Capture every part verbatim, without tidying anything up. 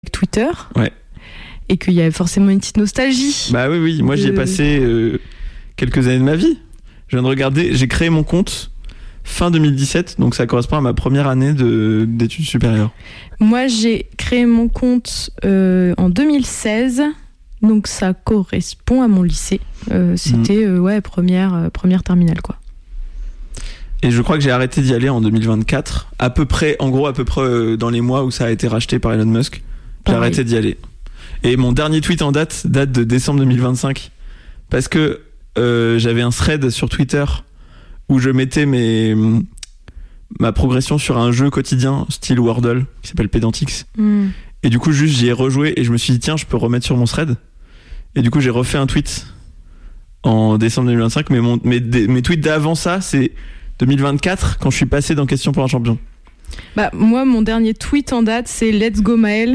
Twitter. Ouais. Et qu'il y a forcément une petite nostalgie. Bah oui, oui. Moi, de... j'y ai passé euh, quelques années de ma vie. Je viens de regarder. J'ai créé mon compte fin deux mille dix-sept, donc ça correspond à ma première année de, d'études supérieures. Moi, j'ai créé mon compte euh, en deux mille seize, donc ça correspond à mon lycée. Euh, c'était mmh. euh, ouais, première, euh, première terminale, quoi. Et je crois que j'ai arrêté d'y aller en deux mille vingt-quatre, à peu près, en gros, à peu près euh, dans les mois où ça a été racheté par Elon Musk. J'ai Pareil. arrêté d'y aller. Et mon dernier tweet en date date de décembre deux mille vingt-cinq, parce que euh, j'avais un thread sur Twitter où je mettais mes, ma progression sur un jeu quotidien style Wordle qui s'appelle Pedantix. Mm. Et du coup, juste j'y ai rejoué et je me suis dit, tiens, je peux remettre sur mon thread. Et du coup, j'ai refait un tweet en décembre deux mille vingt-cinq, mais mon, mes, mes tweets d'avant ça, c'est deux mille vingt-quatre, quand je suis passé dans Question pour un champion. Bah, moi, mon dernier tweet en date, c'est Let's go Maëlle.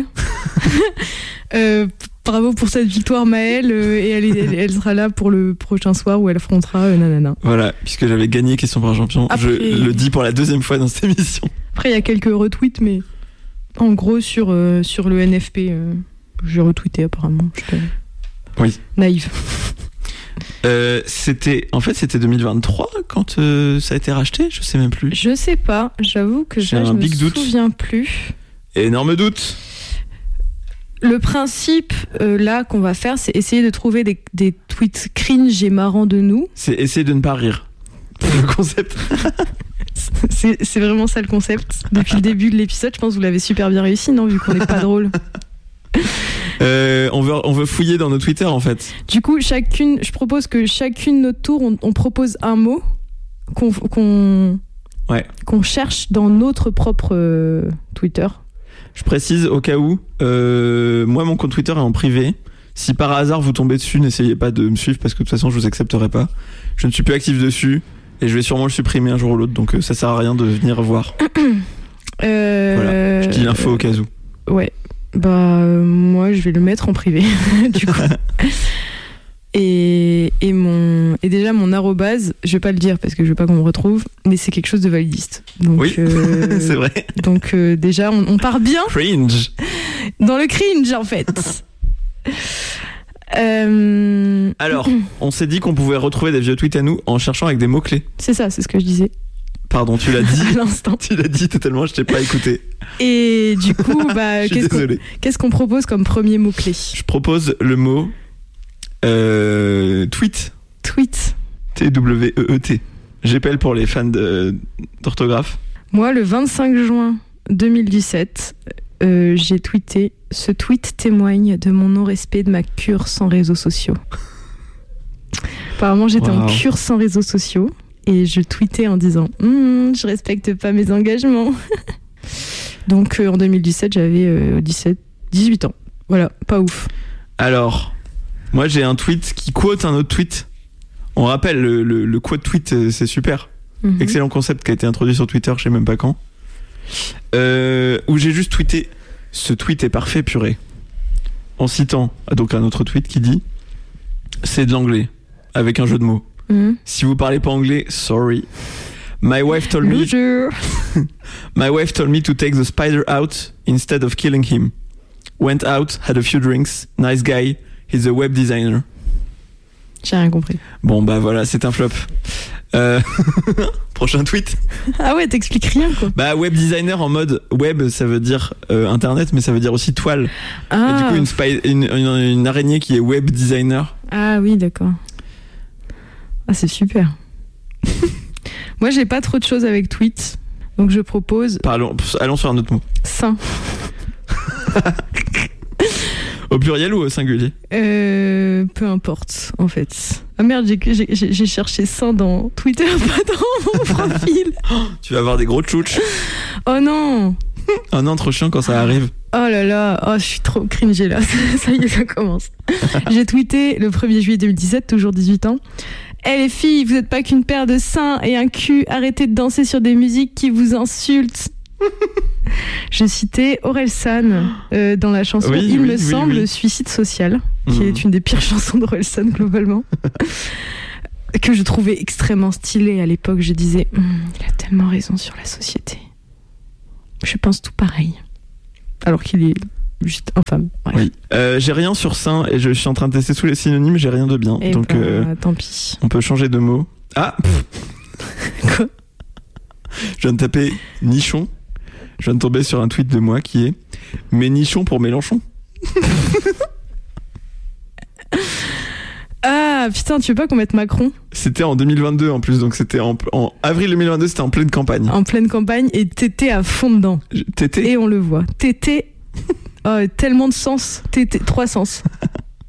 euh, bravo pour cette victoire, Maëlle. Euh, et elle, elle, elle sera là pour le prochain soir où elle affrontera euh, nanana. Voilà, puisque j'avais gagné Question pour un champion. Après, je le dis pour la deuxième fois dans cette émission. Après, il y a quelques retweets, mais en gros, sur, euh, sur le N F P, euh, j'ai retweeté apparemment. J'étais oui. naïve. Euh, c'était en fait c'était deux mille vingt-trois quand euh, ça a été racheté, je sais même plus. Je sais pas, j'avoue que j'ai ça, un je big me doute. souviens plus. Énorme doute. Le principe euh, là qu'on va faire, c'est essayer de trouver des, des tweets cringe et marrants de nous. C'est essayer de ne pas rire. C'est le concept. c'est, c'est vraiment ça le concept. Depuis le début de l'épisode, je pense que vous l'avez super bien réussi, non, vu qu'on n'est pas drôle. Euh, on veut on veut fouiller dans nos Twitter en fait. Du coup, chacune, je propose que chacune notre tour, on, on propose un mot qu'on qu'on ouais. qu'on cherche dans notre propre euh, Twitter. Je précise au cas où, euh, moi mon compte Twitter est en privé. Si par hasard vous tombez dessus, n'essayez pas de me suivre parce que de toute façon je vous accepterai pas. Je ne suis plus actif dessus et je vais sûrement le supprimer un jour ou l'autre, donc euh, ça sert à rien de venir voir. euh, voilà, je dis l'info au cas où. Ouais. Bah euh, moi je vais le mettre en privé du coup. Et, et mon et déjà mon arrobase, je vais pas le dire parce que je veux pas qu'on me retrouve, mais c'est quelque chose de validiste. Donc oui, euh, c'est vrai. Donc euh, déjà on, on part bien. Cringe. Dans le cringe en fait. euh... Alors, on s'est dit qu'on pouvait retrouver des vieux tweets à nous en cherchant avec des mots clés. C'est ça, c'est ce que je disais. Pardon, tu l'as dit. À l'instant. Tu l'as dit totalement, je t'ai pas écouté. Et du coup, bah, qu'est-ce, qu'on, qu'est-ce qu'on propose comme premier mot-clé ? Je propose le mot euh, tweet. Tweet. T W E E T. J'appelle pour les fans de, d'orthographe. Moi, le vingt-cinq juin deux mille dix-sept, euh, j'ai tweeté « Ce tweet témoigne de mon non-respect de ma cure sans réseaux sociaux ». Apparemment, j'étais wow. en cure sans réseaux sociaux. Et je tweetais en disant mmm, je respecte pas mes engagements. Donc euh, en deux mille dix-sept, j'avais euh, dix-sept, dix-huit ans. Voilà, pas ouf. Alors, moi j'ai un tweet qui quote un autre tweet. On rappelle, le, le, le quote tweet, euh, c'est super. Mm-hmm. Excellent concept qui a été introduit sur Twitter, je sais même pas quand. Euh, où j'ai juste tweeté « Ce tweet est parfait, purée ». En citant donc un autre tweet qui dit « C'est de l'anglais » avec un jeu de mots. Mm. Si vous parlez pas anglais, sorry. My wife told me. My wife told me to take the spider out instead of killing him. Went out, had a few drinks. Nice guy. He's a web designer. J'ai rien compris. Bon bah voilà, c'est un flop. Euh... Prochain tweet. Ah ouais, t'expliques rien quoi. Bah web designer en mode web, ça veut dire euh, internet, mais ça veut dire aussi toile. Ah. Et du coup une, spy... une, une, une araignée qui est web designer. Ah oui, d'accord. Ah, c'est super. Moi, j'ai pas trop de choses avec tweet, donc je propose... Parlons, allons sur un autre mot. Sain. Au pluriel ou au singulier ? euh, Peu importe, en fait. Ah merde, j'ai, j'ai, j'ai cherché sain dans Twitter, pas dans mon profil. Tu vas avoir des gros tchouches. Oh non. Oh non, trop chiant quand ça arrive. Oh là là, oh, je suis trop cringée là. Ça y est, ça commence. J'ai tweeté le premier juillet deux mille dix-sept, toujours dix-huit ans. Eh les filles, vous n'êtes pas qu'une paire de seins et un cul, arrêtez de danser sur des musiques qui vous insultent. Je citais Orelsan euh, dans la chanson oui, Il oui, me oui, semble, oui. Suicide social, qui mmh. est une des pires chansons d'Orelsan globalement, que je trouvais extrêmement stylée à l'époque. Je disais, mmm, il a tellement raison sur la société. Je pense tout pareil. Alors qu'il est juste infâme. Bref. Oui. Euh, j'ai rien sur sain et je suis en train de tester tous les synonymes, j'ai rien de bien. Et donc bah, euh, tant pis. on peut changer de mot. Ah Quoi ? Je viens de taper nichon. Je viens de tomber sur un tweet de moi qui est mais nichon pour Mélenchon. Ah putain, tu veux pas qu'on mette Macron ? C'était en deux mille vingt-deux en plus, donc c'était en, en avril deux mille vingt-deux, c'était en pleine campagne. En pleine campagne et Tété à fond dedans. Je- Tété. Et on le voit. Tété, oh, tellement de sens. Tété, trois sens. Pourquoi ?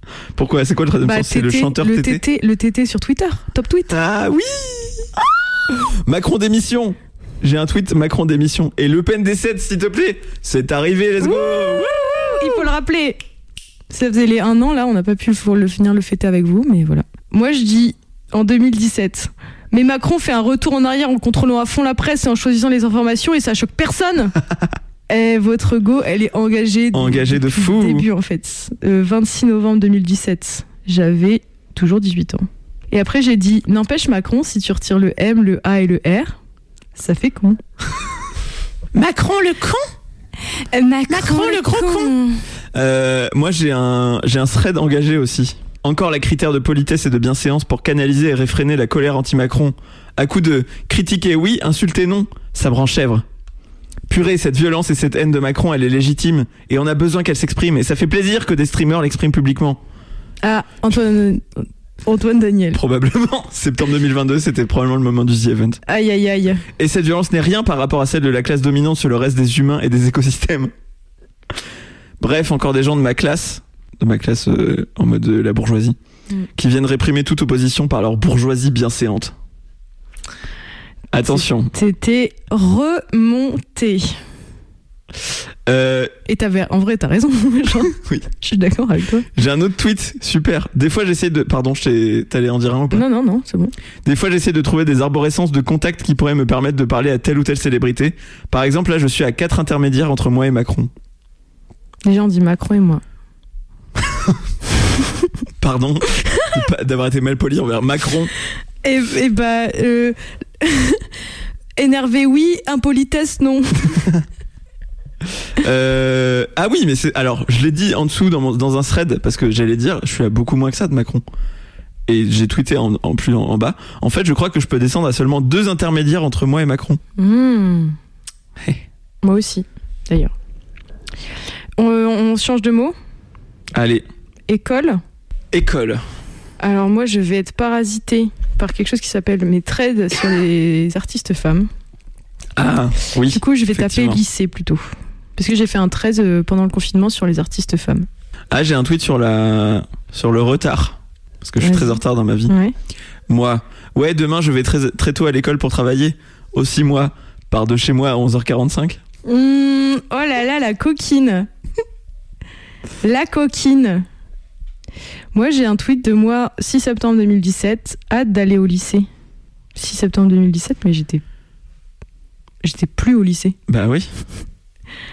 C'est quoi le troisième Bah, sens ? C'est le Tété, chanteur le Tété. Tété, le Tété sur Twitter, top tweet. Ah oui. Macron démission. J'ai un tweet Macron démission. Et Le Pen décède, s'il te plaît. C'est arrivé, let's go. Il faut le rappeler. Ça faisait les un an là, on n'a pas pu le, le finir le fêter avec vous, mais voilà. Moi je dis en deux mille dix-sept. Mais Macron fait un retour en arrière en contrôlant à fond la presse et en choisissant les informations et ça choque personne. Et votre go, elle est engagée. Engagée de fou. Depuis le début en fait. Euh, vingt-six novembre deux mille dix-sept. J'avais toujours dix-huit ans. Et après j'ai dit, n'empêche Macron, si tu retires le M, le A et le R, ça fait con. Macron le con. Euh, Macron, Macron, le gros con. Euh, moi j'ai un j'ai un thread engagé aussi. Encore la critère de politesse et de bienséance pour canaliser et réfréner la colère anti-Macron. À coup de critiquer oui, insulter non, ça branche chèvre. Purée, cette violence et cette haine de Macron, elle est légitime et on a besoin qu'elle s'exprime et ça fait plaisir que des streamers l'expriment publiquement. Ah, Antoine, Antoine Daniel. Probablement. Septembre deux mille vingt-deux, c'était probablement le moment du The Event. Aïe aïe aïe. Et cette violence n'est rien par rapport à celle de la classe dominante sur le reste des humains et des écosystèmes. Bref, encore des gens de ma classe, de ma classe euh, en mode euh, la bourgeoisie, mm. qui viennent réprimer toute opposition par leur bourgeoisie bienséante. Attention. C'était remonté. Euh, Et t'avais, en vrai, t'as raison. Genre, oui. Je suis d'accord avec toi. J'ai un autre tweet, super. Des fois, j'essaie de... Pardon, je t'ai... t'allais en dire un ou pas ? Non, non, non, c'est bon. Des fois, j'essaie de trouver des arborescences de contacts qui pourraient me permettre de parler à telle ou telle célébrité. Par exemple, là, je suis à quatre intermédiaires entre moi et Macron. Déjà, on dit Macron et moi. Pardon de pas- d'avoir été mal poli envers Macron. Et, et bah... Euh... Énervé, oui. Impolitesse, non. Euh, ah oui, mais c'est alors je l'ai dit en dessous dans, mon, dans un thread parce que j'allais dire je suis à beaucoup moins que ça de Macron et j'ai tweeté en, en plus en, en bas. En fait, je crois que je peux descendre à seulement deux intermédiaires entre moi et Macron. Mmh. Hey. Moi aussi, d'ailleurs. On, on change de mot. Allez, École. école. Alors moi, je vais être parasitée par quelque chose qui s'appelle mes trades sur les artistes femmes. Ah oui. Du coup, je vais taper effectivement. lycée plutôt. Parce que j'ai fait un treize pendant le confinement sur les artistes femmes. Ah, j'ai un tweet sur la sur le retard parce que je suis Vas-y. très en retard dans ma vie. Ouais. Moi, ouais, demain je vais très très tôt à l'école pour travailler. Aussi moi, pars de chez moi à onze heures quarante-cinq. Mmh, oh là là, la coquine. La coquine. Moi, j'ai un tweet de moi, six septembre deux mille dix-sept, hâte d'aller au lycée. six septembre deux mille dix-sept, mais j'étais j'étais plus au lycée. Bah oui. What ?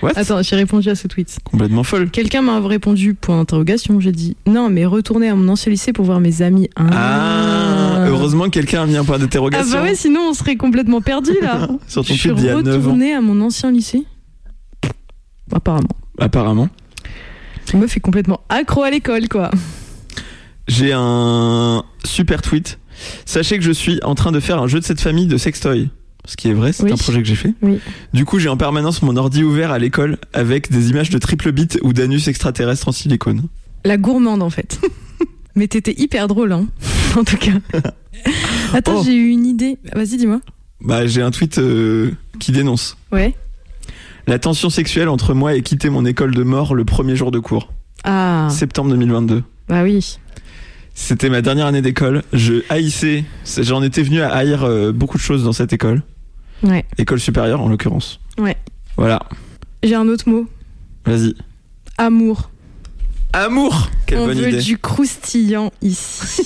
Attends, j'ai répondu à ce tweet. Complètement folle. Quelqu'un m'a répondu point d'interrogation. J'ai dit non, mais retourner à mon ancien lycée pour voir mes amis. Ah, Ah, heureusement que quelqu'un a mis un point Ah d'interrogation. bah ouais, sinon on serait complètement perdu là. Sur ton Je suis tweet d'il y a neuf ans. retournée à mon ancien lycée. Apparemment. Apparemment. La meuf est complètement accro à l'école, quoi. J'ai un super tweet. Sachez que je suis en train de faire un jeu de cette famille de sextoy. Ce qui est vrai, c'est Oui. un projet que j'ai fait. Oui. Du coup, j'ai en permanence mon ordi ouvert à l'école avec des images de triple bit ou d'anus extraterrestres en silicone. La gourmande, en fait. Mais t'étais hyper drôle, hein. En tout cas. Attends, Oh. j'ai eu une idée. Vas-y, dis-moi. Bah, j'ai un tweet euh, qui dénonce Ouais. la tension sexuelle entre moi et quitter mon école de mort le premier jour de cours. Ah. Septembre deux mille vingt-deux. Bah oui. C'était ma dernière année d'école. Je haïssais, j'en étais venu à haïr euh, beaucoup de choses dans cette école. Ouais. École supérieure en l'occurrence. Ouais. Voilà. J'ai un autre mot. Vas-y. Amour. Amour. Quelle On bonne veut idée. du croustillant ici.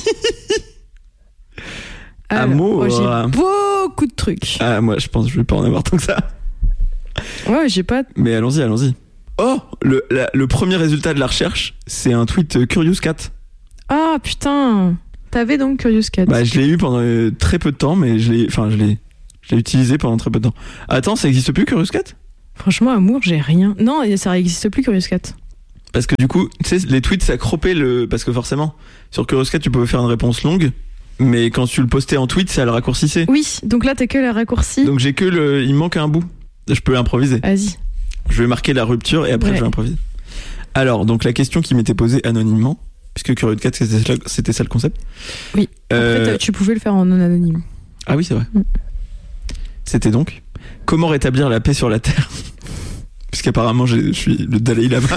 Alors, Amour. oh, j'ai beaucoup de trucs. Ah, moi, je pense que je vais pas en avoir tant que ça. Ouais, j'ai pas. Mais allons-y, allons-y. Oh, le, la- le premier résultat de la recherche, c'est un tweet euh, Curious Cat. Ah putain. T'avais donc Curious Cat. Bah, je l'ai eu pendant euh, très peu de temps, mais je l'ai, enfin, je l'ai, je l'ai utilisé pendant très peu de temps. Attends, ça existe plus Curious Cat ? Franchement, amour, j'ai rien. Non, ça existe plus Curious Cat. Parce que du coup, tu sais, les tweets, ça croppait le... Parce que forcément, sur Curioscat, tu pouvais faire une réponse longue, mais quand tu le postais en tweet, ça le raccourcissait. Oui, donc là, t'as que le raccourci. Donc j'ai que le... Il me manque un bout. Je peux improviser. Vas-y. Je vais marquer la rupture et après, ouais. je vais improviser. Alors, donc la question qui m'était posée anonymement, puisque Curioscat, c'était, c'était ça le concept. Oui, après, euh... tu pouvais le faire en non anonyme. Ah oui, c'est vrai. Mm. C'était donc, comment rétablir la paix sur la Terre ? Puisqu'apparemment, je suis le Dalai Lama.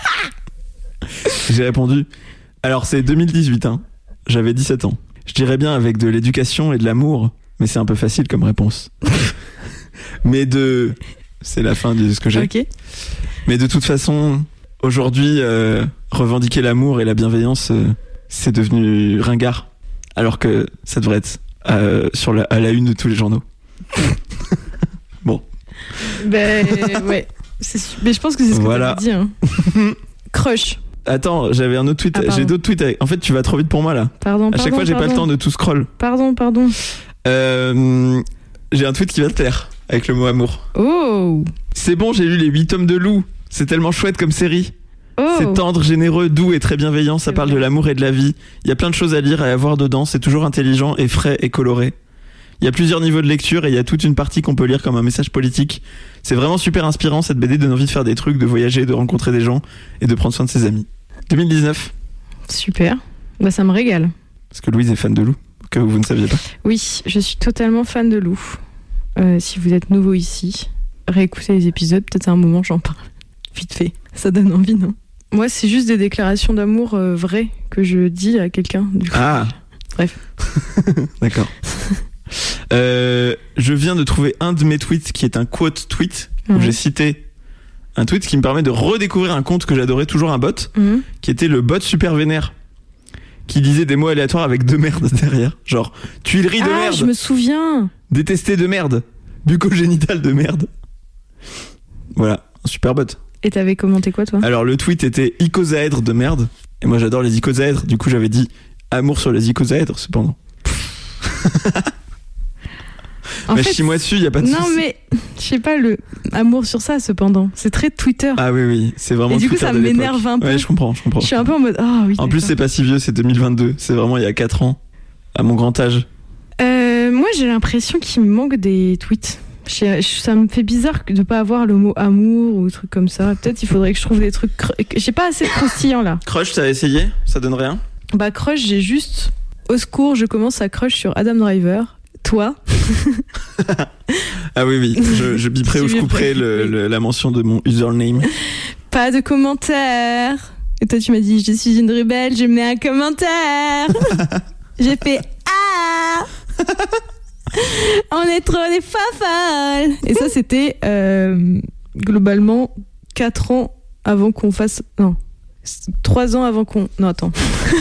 J'ai répondu, alors c'est deux mille dix-huit, hein. J'avais dix-sept ans. Je dirais bien avec de l'éducation et de l'amour, mais c'est un peu facile comme réponse. Mais de... C'est la fin de ce que j'ai. Ok. Mais de toute façon, aujourd'hui, euh, revendiquer l'amour et la bienveillance, euh, c'est devenu ringard. Alors que ça devrait être euh, sur la, à la une de tous les journaux. Bon. Ben ouais. C'est, mais je pense que c'est ce que voilà. tu as dit. Hein. Crush. Attends, j'avais un autre tweet. Ah, j'ai d'autres tweets. Avec... En fait, tu vas trop vite pour moi là. Pardon. À chaque pardon, fois, j'ai pardon. pas le temps de tout scroll. Pardon, pardon. Euh, j'ai un tweet qui va te plaire avec le mot amour. Oh. C'est bon, j'ai lu les huit tomes de Lou. C'est tellement chouette comme série. Oh. C'est tendre, généreux, doux et très bienveillant. Ça c'est parle vrai. de l'amour et de la vie. Il y a plein de choses à lire et à voir dedans. C'est toujours intelligent et frais et coloré. Il y a plusieurs niveaux de lecture et il y a toute une partie qu'on peut lire comme un message politique. C'est vraiment super inspirant, cette B D donne envie de faire des trucs, de voyager, de rencontrer des gens et de prendre soin de ses amis. deux mille dix-neuf. Super. Bah ça me régale. Parce que Louise est fan de Lou, que vous ne saviez pas. Oui, je suis totalement fan de Lou. Euh, si vous êtes nouveau ici, réécoutez les épisodes, peut-être à un moment j'en parle. Vite fait. Ça donne envie, non ? Moi, c'est juste des déclarations d'amour euh, vraies que je dis à quelqu'un. Du coup. Ah. Bref. D'accord. Euh, je viens de trouver un de mes tweets qui est un quote tweet où mmh. j'ai cité un tweet qui me permet de redécouvrir un compte que j'adorais, toujours un bot, mmh. qui était le bot super vénère, qui disait des mots aléatoires avec deux merdes derrière, genre tuilerie de ah, merde, je me souviens, détesté de merde, bucogénital de merde. Voilà, un super bot. Et t'avais commenté quoi toi ? Alors le tweet était icosaèdre de merde, et moi j'adore les icosaèdres, du coup j'avais dit amour sur les icosaèdres cependant. En mais fait, chie-moi dessus, y a pas de non soucis. mais je sais pas, le amour sur ça cependant, c'est très Twitter. Ah oui oui, c'est vraiment. Et du coup Twitter ça de m'énerve l'époque. un peu. Ouais, je comprends, je comprends. Je suis un peu en mode ah oh, oui. En d'accord. plus c'est pas si vieux, c'est deux mille vingt-deux, c'est vraiment il y a quatre ans, à mon grand âge. Euh, moi j'ai l'impression qu'il me manque des tweets. Je, ça me fait bizarre de pas avoir le mot amour ou truc comme ça. Peut-être il faudrait que je trouve des trucs. Cr... J'ai pas assez de croustillants là. Crush, t'as essayé ? Ça donne rien ? Bah crush, j'ai juste au secours, je commence à crush sur Adam Driver. Toi. Ah oui oui, je, je biperai ou je couperai le, le, la mention de mon username. Pas de commentaires. Et toi tu m'as dit je suis une rebelle, je mets un commentaire. J'ai fait ah. On est trop des folles. Et ça c'était euh, globalement quatre ans avant qu'on fasse non trois ans avant qu'on non attends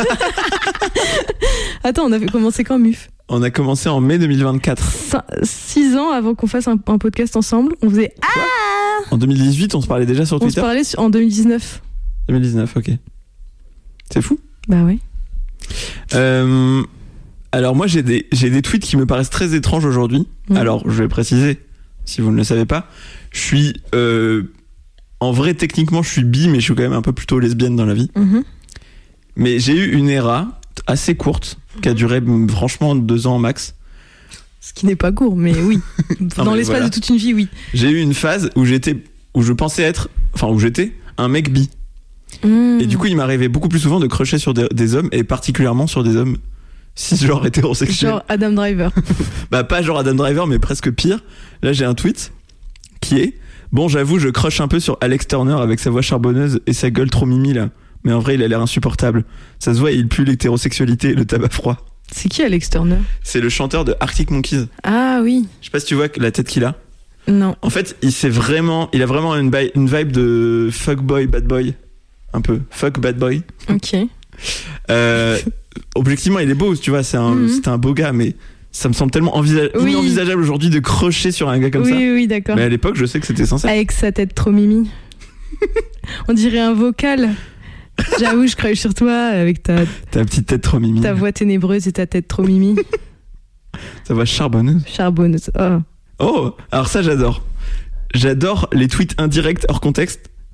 attends on avait commencé quand Muf? On a commencé en mai deux mille vingt-quatre. six ans avant qu'on fasse un, un podcast ensemble, on faisait Quoi ah. En deux mille dix-huit, on se parlait déjà sur on Twitter. On se parlait en deux mille dix-neuf. deux mille dix-neuf, ok. C'est fou. Bah ouais. Euh, alors moi j'ai des j'ai des tweets qui me paraissent très étranges aujourd'hui. Mmh. Alors je vais préciser, si vous ne le savez pas, je suis euh, en vrai techniquement je suis bi, mais je suis quand même un peu plutôt lesbienne dans la vie. Mmh. Mais j'ai eu une era assez courte qui a duré franchement deux ans max. Ce qui n'est pas court, mais oui. non, dans mais l'espace voilà. de toute une vie, oui. J'ai eu une phase où j'étais, où je pensais être, enfin où j'étais un mec bi. Mmh. Et du coup, il m'arrivait beaucoup plus souvent de crusher sur des, des hommes, et particulièrement sur des hommes cisgenres hétérosexuels. Genre Adam Driver. Bah pas genre Adam Driver, mais presque pire. Là, j'ai un tweet qui est bon, j'avoue, je crush un peu sur Alex Turner avec sa voix charbonneuse et sa gueule trop mimi là. Mais en vrai, il a l'air insupportable. Ça se voit, il pue l'hétérosexualité et le tabac froid. C'est qui Alex Turner ? C'est le chanteur de Arctic Monkeys. Ah oui. Je sais pas si tu vois la tête qu'il a. Non. En fait, il c'est vraiment, il a vraiment une, bi- une vibe de fuck boy, bad boy, un peu fuck bad boy. Ok. euh, objectivement, il est beau, tu vois. C'est un, mm-hmm. c'est un beau gars, mais ça me semble tellement envisage- oui. inenvisageable aujourd'hui de crocher sur un gars comme oui, ça. Oui, oui, d'accord. Mais à l'époque, je sais que c'était sincère. Avec sa tête trop mimi. On dirait un vocal. J'avoue, je crush sur toi avec ta... Ta petite tête trop mimi. Ta voix ténébreuse et ta tête trop mimi. Ta voix charbonneuse. Charbonneuse, oh. Oh, alors ça, j'adore. J'adore les tweets indirects hors contexte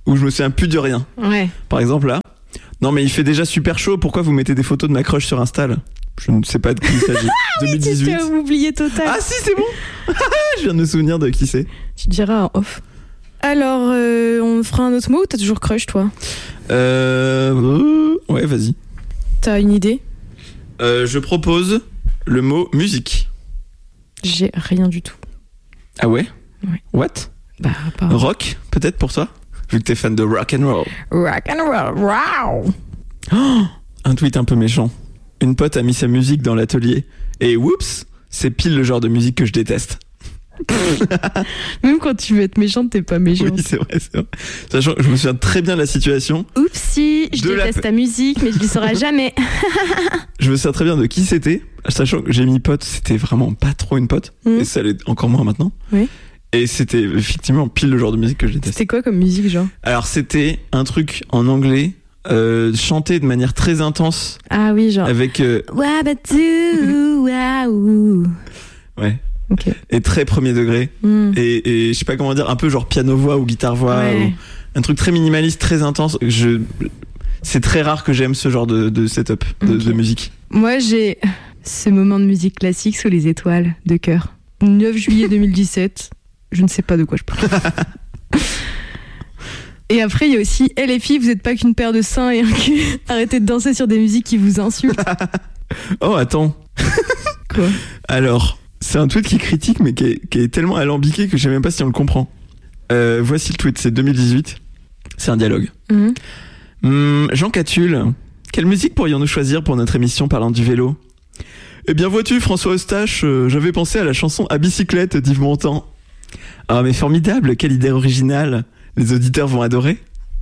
où je me souviens plus de rien. Ouais. Par exemple là, non mais il fait déjà super chaud, pourquoi vous mettez des photos de ma crush sur Insta là? Je ne sais pas de qui il s'agit. Oui, deux mille dix-huit. tu t'es oublié total. Ah si, c'est bon. Je viens de me souvenir de qui c'est. Tu diras en off. Alors, euh, on fera un autre mot ou t'as toujours crush, toi? Euh... Ouais, vas-y. T'as une idée? euh, Je propose le mot musique. J'ai rien du tout. Ah ouais? Ouais. What? Bah, pas... Rock, peut-être pour toi? Vu que t'es fan de rock and roll. Rock and roll, wow. Oh, un tweet un peu méchant. Une pote a mis sa musique dans l'atelier. Et oups, c'est pile le genre de musique que je déteste. Même quand tu veux être méchante, t'es pas méchante. Oui, c'est vrai, c'est vrai. Sachant que je me souviens très bien de la situation. Oupsie, je De déteste la... ta musique, mais je le saurai jamais. Je me souviens très bien de qui c'était. Sachant que j'ai mis pote, c'était vraiment pas trop une pote. Mmh. Et ça l'est encore moins maintenant. Oui. Et c'était effectivement pile le genre de musique que je déteste. C'était quoi comme musique, genre? Alors, c'était un truc en anglais. Euh, chanter de manière très intense. Ah oui, genre. Avec. Euh... Ouais. Okay. Et très premier degré. Mm. Et, et je sais pas comment dire, un peu genre piano-voix ou guitare-voix. Ouais. Ou un truc très minimaliste, très intense. Je... C'est très rare que j'aime ce genre de, de setup, de, okay. de musique. Moi, j'ai ce moment de musique classique sous les étoiles de cœur. neuf juillet deux mille dix-sept. Je ne sais pas de quoi je parle. Et après, il y a aussi « Eh les filles, vous n'êtes pas qu'une paire de seins et un cul. Arrêtez de danser sur des musiques qui vous insultent. » Oh, attends. Quoi? Alors, c'est un tweet qui critique, mais qui est, qui est tellement alambiqué que je sais même pas si on le comprend. Euh, voici le tweet, c'est deux mille dix-huit. C'est un dialogue. Mm-hmm. Hum, Jean Catulle, quelle musique pourrions-nous choisir pour notre émission parlant du vélo? Eh bien, vois-tu, François Eustache, euh, j'avais pensé à la chanson « À bicyclette » d'Yves Montand. Ah, mais formidable, quelle idée originale. Les auditeurs vont adorer.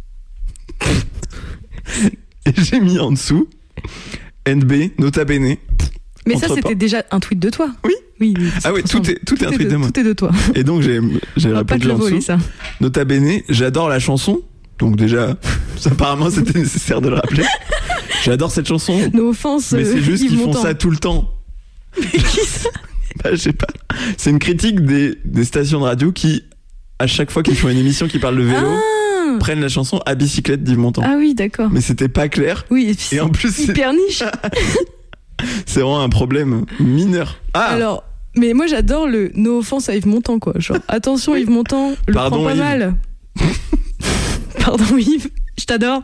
Et j'ai mis en dessous N B, nota bene. Mais ça, c'était pas. Déjà un tweet de toi. Oui. Oui. oui ah oui, tout est, tout, tout est un tweet de, de moi. Tout est de toi. Et donc, j'ai, j'ai répondu en dessous. Ça. Nota bene, j'adore la chanson. Donc déjà, apparemment, c'était nécessaire de le rappeler. J'adore cette chanson. No offense. Mais c'est juste Yves qu'ils Montand. font ça tout le temps. Mais qui ça? Bah, je sais pas. C'est une critique des, des stations de radio qui, à chaque fois qu'ils font une émission qui parle de vélo, ah prennent la chanson À bicyclette d'Yves Montand. Ah oui, d'accord. Mais c'était pas clair. Oui, et, puis et en plus, c'est hyper niche. C'est vraiment un problème mineur. Ah alors, mais moi j'adore le no offense à Yves Montand, quoi. Genre, attention Yves Montand, le Pardon, prend pas Yves. mal. Pardon Yves, je t'adore.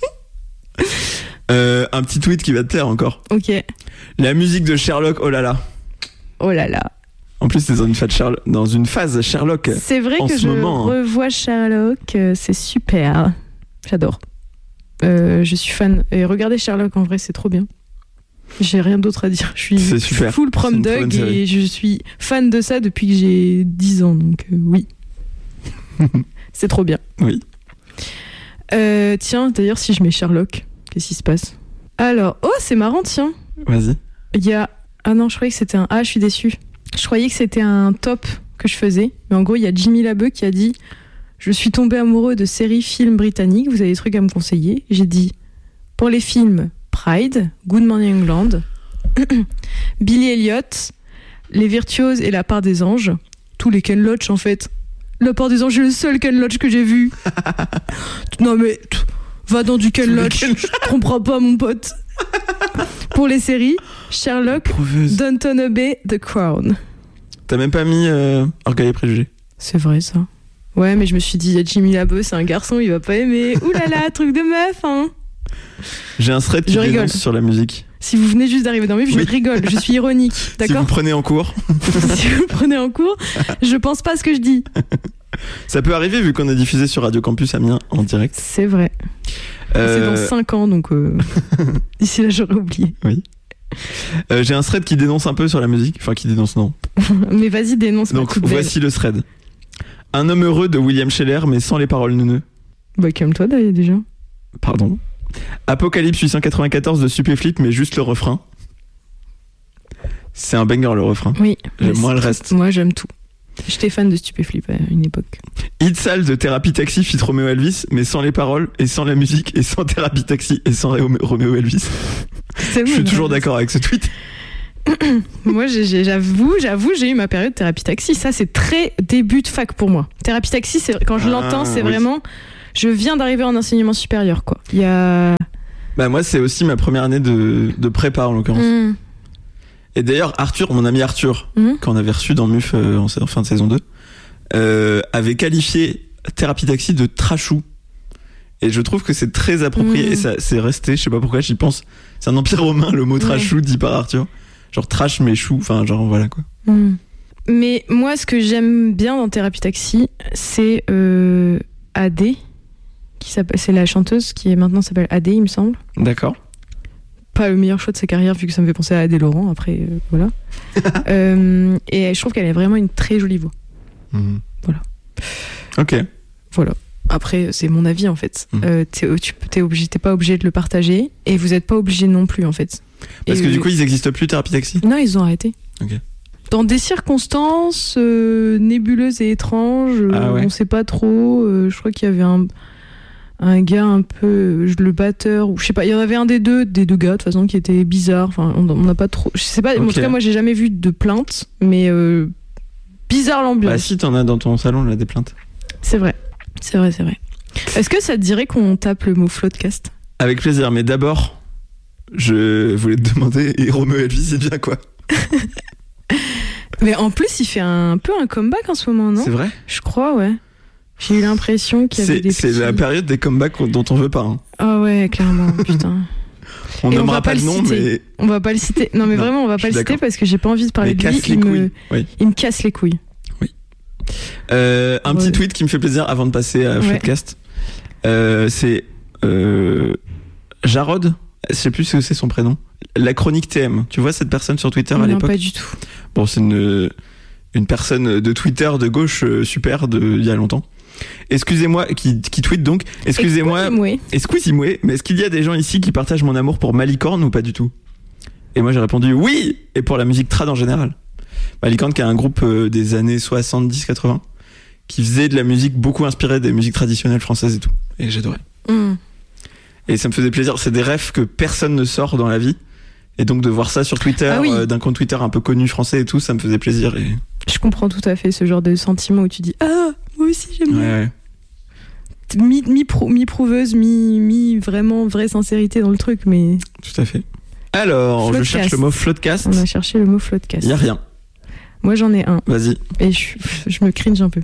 Euh, un petit tweet qui va te plaire encore. Ok. La musique de Sherlock, oh là là. Oh là là. En plus, t'es dans une phase Sherlock. Dans une phase Sherlock. C'est vrai en que ce je moment, revois Sherlock, euh, c'est super. J'adore. Euh, je suis fan. Et regardez Sherlock, en vrai, c'est trop bien. J'ai rien d'autre à dire. Je suis c'est super. full prom dog et je suis fan de ça depuis que j'ai dix ans. Donc euh, oui. C'est trop bien. Oui. Euh, tiens, d'ailleurs, si je mets Sherlock, qu'est-ce qui se passe? Alors, oh, c'est marrant, tiens. Vas-y. Il y a... Ah non, je croyais que c'était un... Ah, je suis déçue. Je croyais que c'était un top que je faisais. Mais en gros, il y a Jimmy Labeu qui a dit « Je suis tombé amoureux de séries films britanniques. Vous avez des trucs à me conseiller ?» J'ai dit « Pour les films, Pride, Good Morning England, Billy Elliot, Les Virtuoses et La Part des Anges. » Tous les Ken Loach, en fait. La Part des Anges, c'est le seul Ken Loach que j'ai vu. Non mais, va dans du Ken Loach. Je te comprends pas, mon pote. Pour les séries, Sherlock, Downton Abbey, The Crown. T'as même pas mis euh, Orgueil et Préjugés? C'est vrai, ça. Ouais, mais je me suis dit, Jimmy Labeu, c'est un garçon, il va pas aimer. Ouh là là, truc de meuf, hein. J'ai un thread qui je dénonce rigole. sur la musique. Si vous venez juste d'arriver dans mes, je oui. rigole, je suis ironique, d'accord? Si vous prenez en cours. Si vous prenez en cours, je pense pas à ce que je dis. Ça peut arriver vu qu'on est diffusé sur Radio Campus Amiens en direct. C'est vrai. Euh... C'est dans cinq ans, donc euh... d'ici là j'aurais oublié. Oui. Euh, j'ai un thread qui dénonce un peu sur la musique. Enfin, qui dénonce, non. Mais vas-y, dénonce. Donc voici le thread. Un homme heureux de William Scheller, mais sans les paroles neuneux. Bah calme-toi d'ailleurs déjà. Pardon. Apocalypse huit cent quatre-vingt-quatorze de Stupéflip, mais juste le refrain. C'est un banger le refrain. Oui. J'aime moins le reste. Moi j'aime tout. J'étais fan de Stupéflip à une époque. Hit sale de Thérapie Taxi fit Roméo Elvis, mais sans les paroles, et sans la musique, et sans Thérapie Taxi, et sans Roméo Elvis. C'est Je suis toujours d'accord avec ce tweet. Moi j'ai, j'ai, j'avoue, j'avoue, j'ai eu ma période Thérapie Taxi. Ça c'est très début de fac pour moi. Thérapie Taxi, c'est, quand je ah, l'entends, c'est oui. vraiment je viens d'arriver en enseignement supérieur, quoi. Il y a. Bah moi, c'est aussi ma première année de, de prépa en l'occurrence. Mm. Et d'ailleurs, Arthur, mon ami Arthur, mm. qu'on avait reçu dans M U F euh, en, en fin de saison deux, euh, avait qualifié Thérapie Taxi de trashou. Et je trouve que c'est très approprié. Mmh. Et ça, c'est resté, je sais pas pourquoi j'y pense. C'est un empire romain, le mot trashou, ouais. dit par Arthur. Genre trash mais chou, enfin genre voilà quoi. Mmh. Mais moi, ce que j'aime bien dans Thérapie Taxi, c'est euh, A D, qui s'appelle, c'est la chanteuse qui est maintenant s'appelle A D, il me semble. D'accord. Pas le meilleur choix de sa carrière, vu que ça me fait penser à Adé Laurent, après, euh, voilà. euh, et je trouve qu'elle a vraiment une très jolie voix. Mmh. Voilà. Ok. Voilà. Après, c'est mon avis en fait. Mmh. Euh, t'es, tu t'es, obligé, t'es pas obligé de le partager et vous êtes pas obligé non plus en fait. Parce et que euh, du coup, ils existent plus, Thérapie Taxi ? Non, ils ont arrêté. Ok. Dans des circonstances euh, nébuleuses et étranges, ah ouais. on sait pas trop. Euh, je crois qu'il y avait un, un gars un peu, le batteur, ou je sais pas, il y en avait un des deux, des deux gars de toute façon qui était bizarre. Enfin, on n'a pas trop. Je sais pas, okay. En tout cas, moi j'ai jamais vu de plainte, mais euh, bizarre l'ambiance. Bah si, t'en as dans ton salon là des plaintes. C'est vrai. C'est vrai, c'est vrai. Est-ce que ça te dirait qu'on tape le mot Floodcast ? Avec plaisir, mais d'abord, je voulais te demander, et Romeo Elvis, c'est bien quoi ? Mais en plus, il fait un peu un comeback en ce moment, non ? C'est vrai ? Je crois, ouais. J'ai eu l'impression qu'il y avait c'est, des C'est petits... la période des comebacks dont on veut pas. Hein. Ah ouais, clairement, putain. On nommera pas, pas de nom, mais... On va pas le citer. Non, mais non, vraiment, on va pas le citer parce que j'ai pas envie de parler mais de lui. Il me... Oui. il me casse les couilles. Euh, un ouais. petit tweet qui me fait plaisir avant de passer à Floodcast. Ouais. Euh, c'est euh, Jarod, je sais plus ce que c'est son prénom. La chronique T M. Tu vois cette personne sur Twitter non, à l'époque ? Non, pas du tout. Bon, c'est une une personne de Twitter de gauche super de il y a longtemps. Excusez-moi, qui, qui tweet donc. Excusez-moi. Excusez-moi. Mais est-ce qu'il y a des gens ici qui partagent mon amour pour Malicorne ou pas du tout ? Et moi j'ai répondu oui, et pour la musique trad en général. Malicorne qui est un groupe euh, des années soixante-dix quatre-vingts qui faisait de la musique beaucoup inspirée des musiques traditionnelles françaises et tout. Et j'adorais. Mm. Et ça me faisait plaisir. C'est des rêves que personne ne sort dans la vie. Et donc de voir ça sur Twitter, ah oui. euh, d'un compte Twitter un peu connu français et tout, ça me faisait plaisir. Et... Je comprends tout à fait ce genre de sentiment où tu dis « Ah, moi aussi j'aime bien ouais, ». Ouais. Mi, mi, pro, mi prouveuse, mi, mi vraiment vraie sincérité dans le truc, mais... Tout à fait. Alors, Floodcast. Je cherche le mot Floodcast. On a cherché le mot Floodcast. Il n'y a rien. Moi j'en ai un. Vas-y. Et je, je me cringe un peu.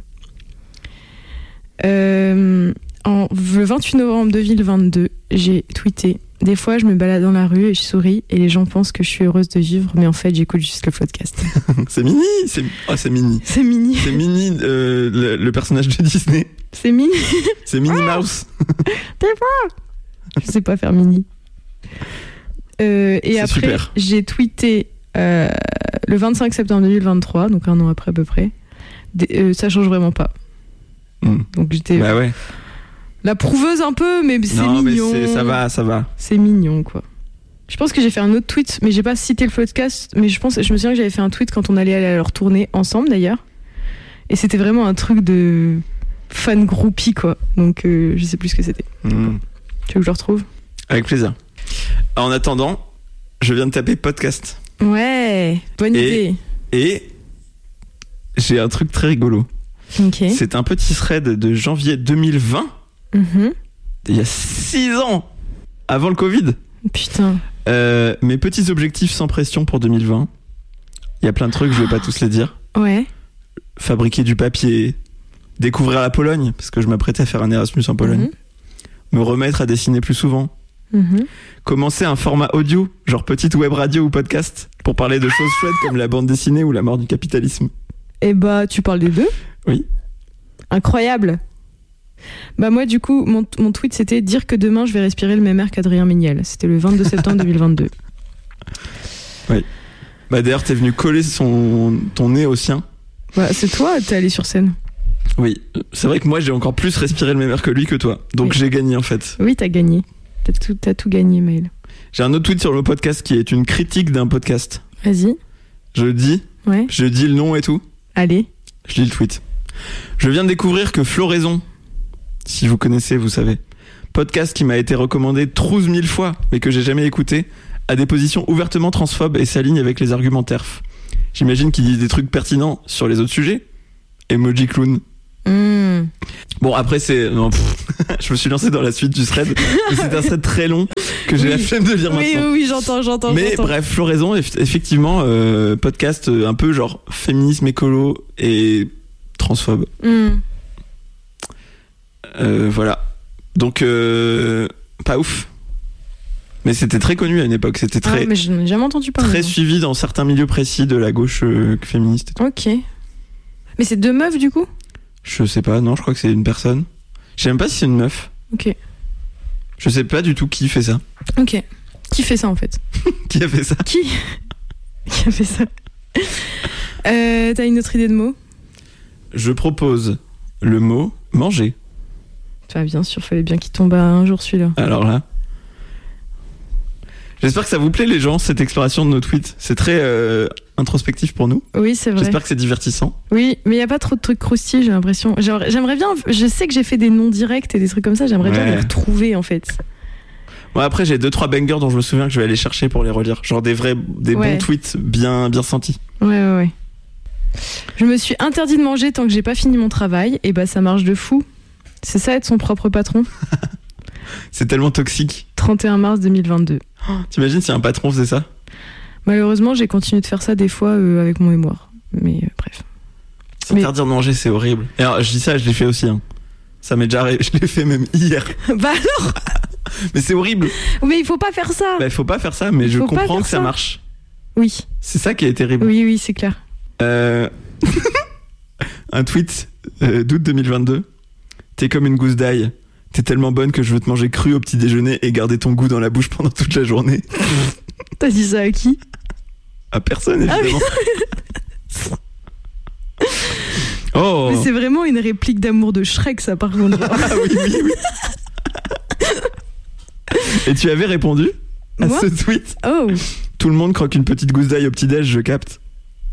Euh, en, le vingt-huit novembre deux mille vingt-deux, j'ai tweeté « Des fois je me balade dans la rue et je souris et les gens pensent que je suis heureuse de vivre, mais en fait j'écoute juste le Floodcast. » C'est Minnie c'est... Oh, c'est Minnie. C'est Minnie. C'est Minnie, euh, le, le personnage de Disney. C'est Minnie. C'est Minnie Mouse. T'es pas. Je sais pas faire Minnie. Euh, et c'est après, super. J'ai tweeté euh, le vingt-cinq septembre deux mille vingt-trois, donc un an après à peu près. Des, euh, ça change vraiment pas. Mm. Donc j'étais bah ouais. la prouveuse un peu, mais c'est non, mignon. Mais c'est, ça va, ça va. C'est mignon, quoi. Je pense que j'ai fait un autre tweet, mais j'ai pas cité le Floodcast, mais je pense, je me souviens que j'avais fait un tweet quand on allait aller à leur tournée ensemble d'ailleurs. Et c'était vraiment un truc de fan groupie, quoi. Donc euh, je sais plus ce que c'était. Mm. Tu veux que je le retrouve ? Avec plaisir. En attendant, je viens de taper podcast. Ouais, bonne et, idée. Et j'ai un truc très rigolo. Okay. C'est un petit thread de janvier deux mille vingt. Mm-hmm. Il y a six ans, avant le Covid. Putain. Euh, mes petits objectifs sans pression pour deux mille vingt. Il y a plein de trucs, je vais pas tous les dire. Ouais. Fabriquer du papier, découvrir la Pologne, parce que je m'apprêtais à faire un Erasmus en Pologne. Mm-hmm. Me remettre à dessiner plus souvent. Mm-hmm. Commencer un format audio, genre petite web radio ou podcast, pour parler de choses chouettes comme la bande dessinée ou la mort du capitalisme. Et bah, tu parles des deux ? Oui. Incroyable. Bah moi, du coup, mon, mon tweet, c'était dire que demain, je vais respirer le même air qu'Adrien Méniel. C'était le vingt-deux septembre deux mille vingt-deux. Oui. Bah d'ailleurs, t'es venu coller son, ton nez au sien. Bah, c'est toi, t'es allé sur scène. Oui. C'est vrai que moi, j'ai encore plus respiré le même air que lui que toi. Donc oui. J'ai gagné, en fait. Oui, t'as gagné. T'as tout, t'as tout gagné, Maël. J'ai un autre tweet sur le podcast qui est une critique d'un podcast. Vas-y. Je le dis. Ouais. Je dis le nom et tout. Allez. Je lis le tweet. Je viens de découvrir que Floraison, si vous connaissez, vous savez, podcast qui m'a été recommandé treize mille fois, mais que j'ai jamais écouté, a des positions ouvertement transphobes et s'aligne avec les arguments TERF. J'imagine qu'ils disent des trucs pertinents sur les autres sujets. Emoji clown. Mmh. Bon, après, c'est. Non, pff, je me suis lancé dans la suite du thread. C'est un thread très long que j'ai oui. la flemme de lire oui, maintenant. Oui, oui, j'entends, j'entends. Mais j'entends. bref, Floraison, effectivement, euh, podcast un peu genre féminisme, écolo et transphobe. Mmh. Euh, voilà. Donc, euh, pas ouf. Mais c'était très connu à une époque. C'était très, ah, mais je n'ai jamais entendu parler. très suivi dans certains milieux précis de la gauche euh, féministe. Et tout. Ok. Mais c'est deux meufs du coup ? Je sais pas, non, je crois que c'est une personne. Je sais même pas si c'est une meuf. Ok. Je sais pas du tout qui fait ça. Ok. Qui fait ça en fait ? Qui a fait ça ? Qui Qui a fait ça ? euh, T'as une autre idée de mot ? Je propose le mot manger. Bah, bien sûr, fallait bien qu'il tombe un jour celui-là. Alors là. J'espère que ça vous plaît les gens, cette exploration de nos tweets. C'est très euh, introspectif pour nous. Oui, c'est vrai. J'espère que c'est divertissant. Oui, mais il n'y a pas trop de trucs croustillés, j'ai l'impression. J'aimerais, j'aimerais bien, je sais que j'ai fait des noms directs et des trucs comme ça, j'aimerais ouais. bien les retrouver en fait. Bon, après, j'ai deux trois bangers dont je me souviens que je vais aller chercher pour les relire. Genre des vrais, des ouais. bons tweets bien, bien sentis. Ouais, ouais, ouais. Je me suis interdit de manger tant que j'ai pas fini mon travail, et bah ça marche de fou. C'est ça être son propre patron. C'est tellement toxique. trente et un mars deux mille vingt-deux. Oh, t'imagines si un patron faisait ça ? Malheureusement, j'ai continué de faire ça des fois euh, avec mon mémoire. Mais euh, bref. S'interdire de manger, c'est horrible. Et alors, je dis ça, je l'ai fait aussi. Hein. Ça m'est déjà arrivé. Je l'ai fait même hier. Bah alors. Mais c'est horrible. Mais il faut pas faire ça. Bah, il faut pas faire ça, mais je faut comprends que ça, ça marche. Oui. C'est ça qui est terrible. Oui, oui, c'est clair. Euh... un tweet euh, d'août deux mille vingt-deux. T'es comme une gousse d'ail. T'es tellement bonne que je veux te manger cru au petit déjeuner et garder ton goût dans la bouche pendant toute la journée. T'as dit ça à qui ? À personne, évidemment. Ah oui. Oh. Mais c'est vraiment une réplique d'amour de Shrek, ça, par contre. Ah oui, oui, oui. Et tu avais répondu à Moi ce tweet ? Oh. Tout le monde croque une petite gousse d'ail au petit-déj, je capte.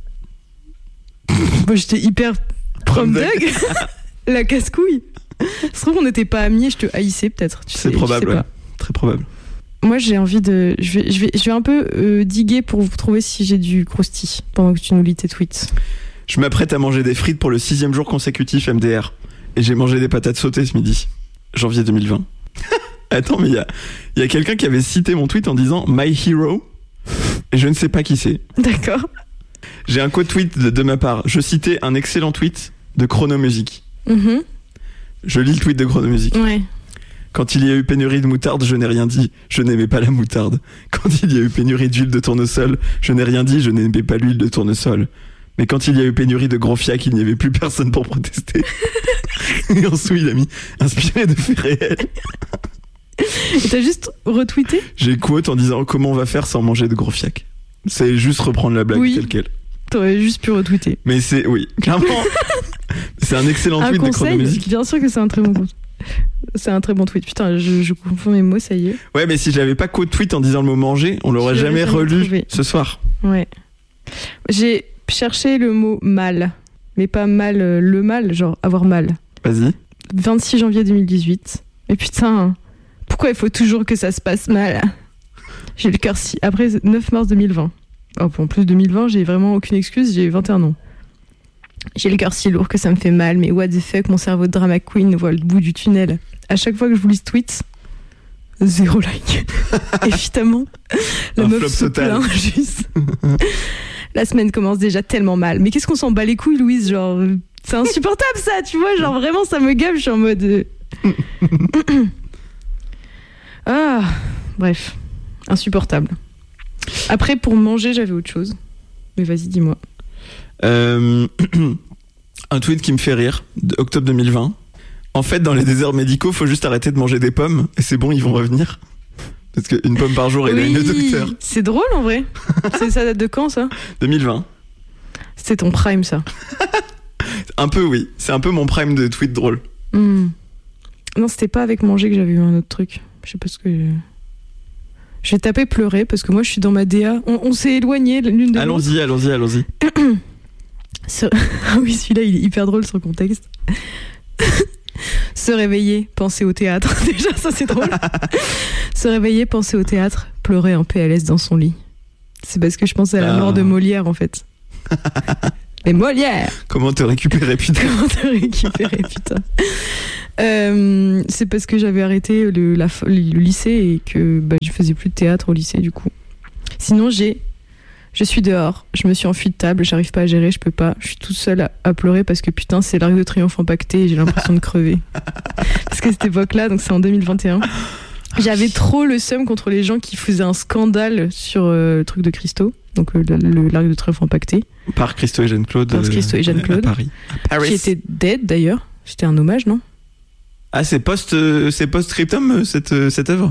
Moi, j'étais hyper prom dog. La casse-couille. Ça se trouve qu'on n'était pas amis et je te haïssais peut-être. Tu c'est sais, probable, sais ouais. Très probable. Moi, j'ai envie de. Je vais, je vais, je vais un peu euh, diguer pour vous trouver si j'ai du croustillant pendant que tu nous lis tes tweets. Je m'apprête à manger des frites pour le sixième jour consécutif M D R. Et j'ai mangé des patates sautées ce midi. Janvier deux mille vingt. Attends, mais il y a, y a quelqu'un qui avait cité mon tweet en disant My Hero. Et je ne sais pas qui c'est. D'accord. J'ai un quote tweet de, de ma part. Je citais un excellent tweet de Chronomusique. Mm-hmm. Je lis le tweet de Chronomusique. Ouais. Quand il y a eu pénurie de moutarde, je n'ai rien dit. Je n'aimais pas la moutarde. Quand il y a eu pénurie d'huile de tournesol, je n'ai rien dit. Je n'aimais pas l'huile de tournesol. Mais quand il y a eu pénurie de gros fiac, il n'y avait plus personne pour protester. Et en dessous, il a mis inspiré de faits réels. Et t'as juste retweeté ? J'ai quote en disant comment on va faire sans manger de gros fiac. C'est juste reprendre la blague oui. telle quelle. T'aurais juste pu retweeter. Mais c'est, oui, clairement. C'est un excellent un tweet conseil, de Chronomusique. Bien sûr que c'est un très bon tweet. C'est un très bon tweet. Putain, je, je confonds mes mots, ça y est. Ouais, mais si je l'avais pas quote tweet en disant le mot manger, on l'aurait je jamais relu trouvé. Ce soir. Ouais. J'ai cherché le mot mal, mais pas mal, euh, le mal, genre avoir mal. Vas-y. vingt-six janvier deux mille dix-huit. Mais putain, pourquoi il faut toujours que ça se passe mal ? J'ai le cœur si. Après, neuf mars deux mille vingt. Oh, en plus deux mille vingt, j'ai vraiment aucune excuse, j'ai vingt et un ans. J'ai le cœur si lourd que ça me fait mal, mais what the fuck, mon cerveau de drama queen voit le bout du tunnel. À chaque fois que je vous lis ce tweet, zéro like. Évidemment, la Un meuf flop se total. plaint juste. La semaine commence déjà tellement mal. Mais qu'est-ce qu'on s'en bat les couilles, Louise ? Genre, c'est insupportable ça, tu vois, genre vraiment ça me gave, je suis en mode... euh, ah, bref, insupportable. Après, pour manger, j'avais autre chose. Mais vas-y, dis-moi. Euh, un tweet qui me fait rire, de octobre deux mille vingt. En fait, dans les déserts médicaux, faut juste arrêter de manger des pommes et c'est bon, ils vont revenir. Parce qu'une pomme par jour, et oui, là, le docteur. C'est drôle en vrai. C'est ça date de quand ça ? deux mille vingt. C'était ton prime ça. Un peu, oui. C'est un peu mon prime de tweet drôle. Mm. Non, c'était pas avec manger que j'avais eu un autre truc. Je sais pas ce que. Je vais taper pleurer parce que moi je suis dans ma D A. On, on s'est éloigné l'une de l'autre. Allons-y, allons-y, allons-y. Se... Ah oui, celui-là il est hyper drôle sans contexte. Se réveiller, penser au théâtre. Déjà, ça c'est drôle. Se réveiller, penser au théâtre, pleurer en P L S dans son lit. C'est parce que je pensais à la ah. mort de Molière en fait. Les Molières. Comment te récupérer, putain? Comment te récupérer, putain? euh, C'est parce que j'avais arrêté le, la, le lycée et que bah, je faisais plus de théâtre au lycée, du coup. Sinon, j'ai... Je suis dehors, je me suis enfuie de table, j'arrive pas à gérer, je peux pas. Je suis toute seule à, à pleurer parce que putain, c'est l'Arc de Triomphe empaqueté et j'ai l'impression de crever. Parce que cette époque-là, donc c'est en deux mille vingt et un, j'avais trop le seum contre les gens qui faisaient un scandale sur euh, le truc de Christo, donc euh, le, le, l'Arc de Triomphe empaqueté. Par Christo et Jeanne-Claude. Par Christo et Jeanne-Claude. À Paris. À Paris. Qui était dead d'ailleurs. C'était un hommage, non? Ah, c'est post, euh, c'est post-scriptum cette, euh, cette œuvre?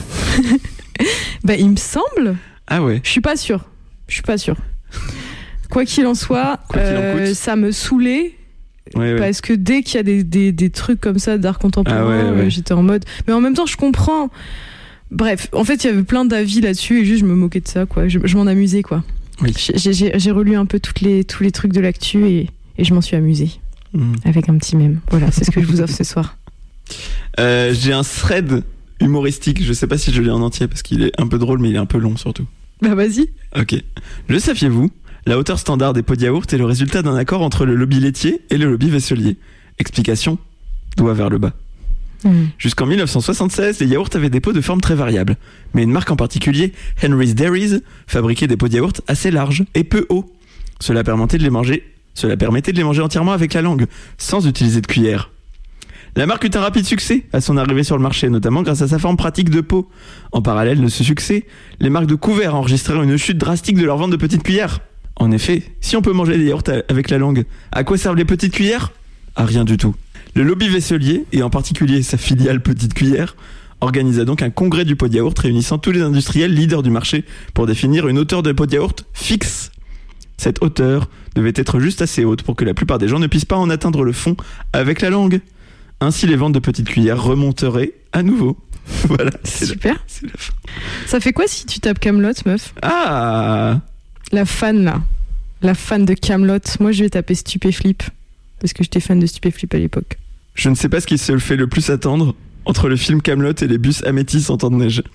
Bah, il me semble. Ah ouais. Je suis pas sûre. Je suis pas sûre. Quoi qu'il en soit, Quoi qu'il en euh, coûte. ça me saoulait. Ouais, ouais. Parce que dès qu'il y a des, des, des trucs comme ça d'art contemporain, Ah ouais, ouais. euh, j'étais en mode. Mais en même temps, je comprends. Bref, en fait, il y avait plein d'avis là-dessus et juste je me moquais de ça, quoi. Je, je m'en amusais, quoi. Oui. J'ai, j'ai, j'ai relu un peu toutes les, tous les trucs de l'actu et, et je m'en suis amusée. Mmh. Avec un petit mème. Voilà, c'est ce que je vous offre ce soir. Euh, j'ai un thread humoristique. Je sais pas si je lis en entier parce qu'il est un peu drôle, mais il est un peu long surtout. Bah vas-y. Ok. Le saviez-vous? La hauteur standard des pots de yaourt est le résultat d'un accord entre le lobby laitier et le lobby vaisselier. Explication, doigt vers le bas. Mmh. Jusqu'en dix-neuf cent soixante-seize, les yaourts avaient des pots de forme très variable. Mais une marque en particulier, Henry's Dairies, fabriquait des pots de yaourt assez larges et peu hauts. Cela permettait de les manger, cela permettait de les manger entièrement avec la langue, sans utiliser de cuillère. La marque eut un rapide succès à son arrivée sur le marché, notamment grâce à sa forme pratique de pot. En parallèle de ce succès, les marques de couverts enregistrèrent une chute drastique de leur vente de petites cuillères. En effet, si on peut manger des yaourts avec la langue, à quoi servent les petites cuillères? À rien du tout. Le lobby vaisselier, et en particulier sa filiale Petite Cuillère, organisa donc un congrès du pot de yaourt réunissant tous les industriels leaders du marché pour définir une hauteur de pot de yaourt fixe. Cette hauteur devait être juste assez haute pour que la plupart des gens ne puissent pas en atteindre le fond avec la langue. Ainsi, les ventes de petites cuillères remonteraient à nouveau. Voilà. C'est super. La, c'est la fin. Ça fait quoi si tu tapes Kaamelott, meuf? Ah! La fan, là. La fan de Kaamelott. Moi, je vais taper Stupéflip. Parce que j'étais fan de Stupéflip à l'époque. Je ne sais pas ce qui se le fait le plus attendre entre le film Kaamelott et les bus Amétis en temps de neige.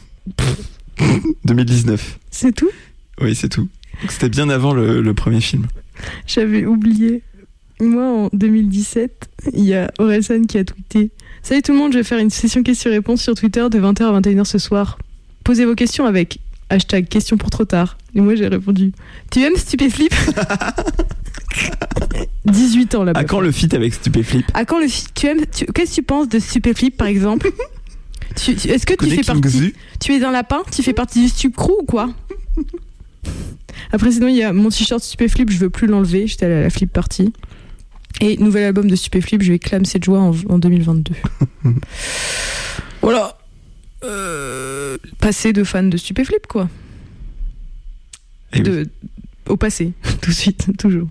deux mille dix-neuf. C'est tout? Oui, c'est tout. Donc, c'était bien avant le, le premier film. J'avais oublié. Moi, en deux mille dix-sept, il y a Orelsan qui a tweeté: salut tout le monde, je vais faire une session questions-réponses sur Twitter de vingt heures à vingt et une heures ce soir. Posez vos questions avec hashtag question pour trop tard. Et moi, j'ai répondu: tu aimes Stupéflip? dix-huit ans là-bas. À quand le feat avec Stupéflip? À quand le feat? Tu aimes tu... Qu'est-ce que tu penses de Stupéflip, par exemple? tu, tu... Est-ce que tu fais partie? Tu es un lapin? Tu fais partie du Stup Crew ou quoi? Après, sinon, il y a mon t-shirt Stupéflip, je veux plus l'enlever. J'étais allée à la flip party. Et nouvel album de Stupéflip, je vais clam cette joie en, en deux mille vingt-deux. Voilà. Euh, passé de fan de Stupéflip, quoi. De, oui. Au passé, tout de suite, toujours.